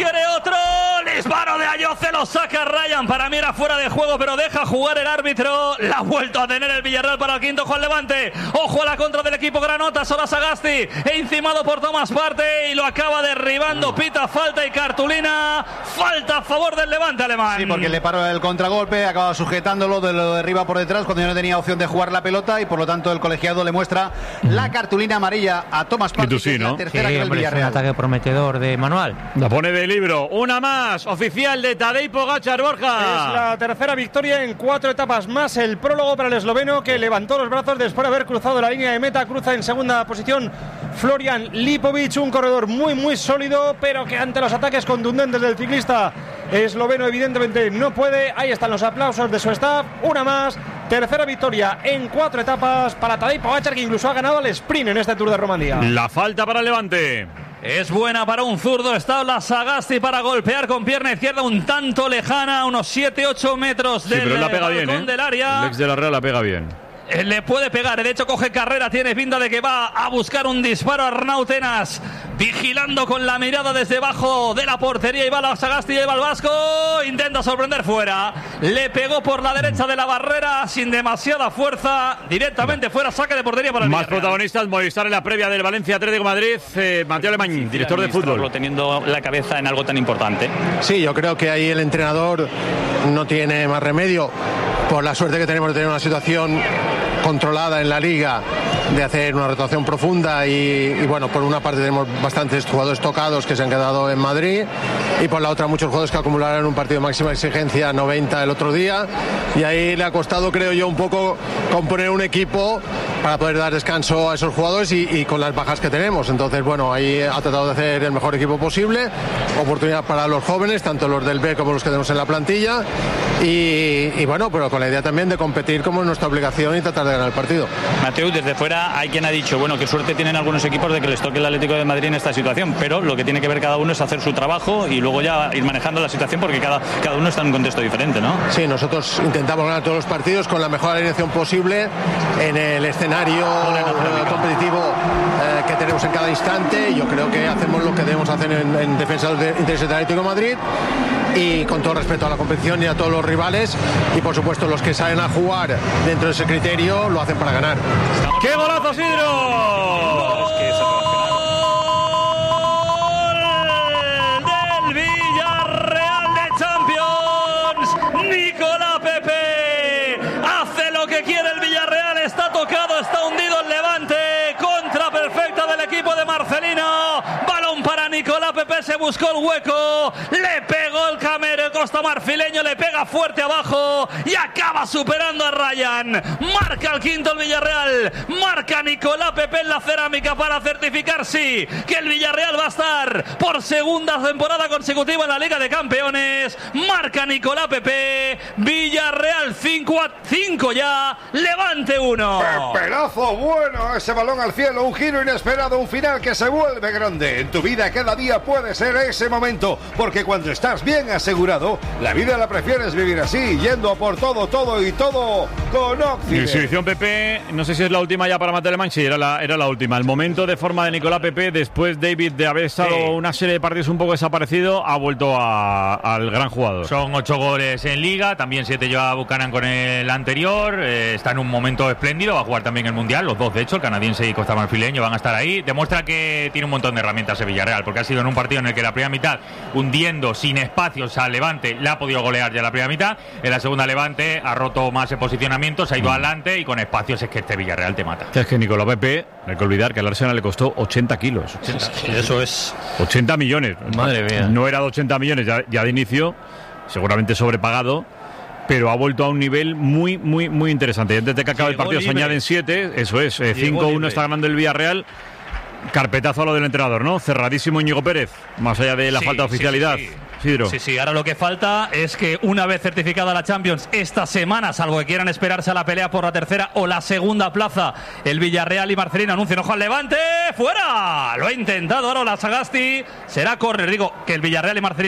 G: Disparo de Ayoce, lo saca Ryan. Para mí era fuera de juego, pero deja jugar el árbitro. La ha vuelto a tener el Villarreal para el quinto Juan Levante. Ojo a la contra del equipo granota. Sola Sagasti, encimado por Tomás Partey y lo acaba derribando. Pita falta y cartulina. Falta a favor del Levante alemán.
H: Sí, porque le paró el contragolpe, acaba sujetándolo, lo derriba por detrás cuando ya no tenía opción de jugar la pelota y por lo tanto el colegiado le muestra la cartulina amarilla a Tomás Partey.
C: Sí, ¿no?
H: La tercera que el
J: hombre,
H: Villarreal.
J: es un ataque prometedor de manual.
C: La pone de libro. Una más, oficial de Tadej Pogačar, Borja.
N: Es la tercera victoria en 4 etapas más. El prólogo para el esloveno, que levantó los brazos después de haber cruzado la línea de meta. Cruza en segunda posición Florian Lipovic, un corredor muy sólido, pero que ante los ataques contundentes del ciclista esloveno evidentemente no puede. Ahí están los aplausos de su staff. Una más, tercera victoria en 4 etapas para Tadej Pogačar, que incluso ha ganado el sprint en este Tour de Romandía.
C: La falta para el Levante.
G: Es buena para un zurdo. Está la Sagasti para golpear con pierna izquierda un tanto lejana, unos 7-8 metros del balcón del área.
C: El ex de la Real la pega bien.
G: Le puede pegar, de hecho coge carrera, tiene pinta de que va a buscar un disparo. Arnau Tenas vigilando con la mirada desde abajo de la portería, y va la Sagasti, lleva el vasco, intenta sorprender fuera, le pegó por la derecha de la barrera sin demasiada fuerza, directamente fuera, saque de portería para el
C: Más
G: Villarreal.
C: protagonistas, Movistar en la previa del Valencia Atlético de Madrid. Mateo Alemán, director de fútbol.
U: Teniendo la cabeza en algo tan importante.
P: Sí, yo creo que ahí el entrenador no tiene más remedio, por la suerte que tenemos de tener una situación controlada en la liga, de hacer una rotación profunda y bueno, por una parte tenemos bastantes jugadores tocados que se han quedado en Madrid y por la otra muchos jugadores que acumularon un partido de máxima exigencia 90 el otro día, y ahí le ha costado, creo yo, un poco componer un equipo para poder dar descanso a esos jugadores y con las bajas que tenemos. Entonces, bueno, ahí ha tratado de hacer el mejor equipo posible, oportunidad para los jóvenes, tanto los del B como los que tenemos en la plantilla, y bueno, pero con la idea también de competir como es nuestra obligación y tratar de ganar el partido.
U: Mateu, desde fuera hay quien ha dicho, bueno, qué suerte tienen algunos equipos de que les toque el Atlético de Madrid en esta situación, pero lo que tiene que ver cada uno es hacer su trabajo y luego ya ir manejando la situación, porque cada uno está en un contexto diferente, ¿no?
P: Sí, nosotros intentamos ganar todos los partidos con la mejor alineación posible en el escenario competitivo que tenemos en cada instante, y yo creo que hacemos lo que debemos hacer en defensa de los intereses del Atlético de Madrid, y con todo respeto a la competición y a todos los rivales, y por supuesto los que salen a jugar dentro de ese criterio lo hacen para ganar.
C: ¡Qué golazo, Sidro!
G: Del Villarreal de Champions, Nicolás Pepe hace lo que quiere el Villarreal. Está tocado, está hundido el Levante, contra perfecta del equipo de Marcelino, balón para Nicolás Pepe. Pepe se buscó el hueco, le pegó el camero costa marfileño, le pega fuerte abajo y acaba superando a Ryan. Marca el quinto el Villarreal, marca Nicolás Pepe en la cerámica para certificar sí que el Villarreal va a estar por segunda temporada consecutiva en la Liga de Campeones. Marca Nicolás Pepe, Villarreal 5-5 ya, Levante 1.
F: Pedazo bueno, ese balón al cielo, un giro inesperado, un final que se vuelve grande. En tu vida cada día puede ser ese momento, porque cuando estás bien asegurado, la vida la prefieres vivir así, yendo a por todo y todo con Occident.
C: Exhibición Pepe, no sé si es la última ya para Mateo Alemán, sí, era la última. El momento de forma de Nicolás Pepe, después David de haber estado una serie de partidos un poco desaparecido, ha vuelto al gran jugador.
R: Son 8 goles en Liga, también 7 lleva Buchanan con el anterior, está en un momento espléndido, va a jugar también el Mundial, los dos de hecho, el canadiense y costamarfileño van a estar ahí. Demuestra que tiene un montón de herramientas el Villarreal, porque ha sido en un partido en el que la primera mitad, hundiendo sin espacios al Levante, le ha podido golear ya la primera mitad. En la segunda Levante ha roto más el posicionamiento, se ha ido adelante y con espacios es que este Villarreal te mata.
C: Es que Nicolás Pepe, no hay que olvidar que al Arsenal le costó 80 kilos.
R: 80, eso es
C: 80 millones.
R: Madre mía.
C: No era de 80 millones ya de inicio, seguramente sobrepagado, pero ha vuelto a un nivel muy interesante. Antes de que acabe el partido se añaden 7, eso es, 5-1 está ganando el Villarreal. Carpetazo a lo del entrenador, ¿no? Cerradísimo Íñigo Pérez, más allá de la falta de oficialidad. Sidro.
G: Sí, ahora lo que falta es que una vez certificada la Champions esta semana, salvo que quieran esperarse a la pelea por la tercera o la segunda plaza, el Villarreal y Marcelino anuncian ojo al Levante, ¡fuera! Lo ha intentado ahora la Sagasti, será córner, digo que el Villarreal y Marcelino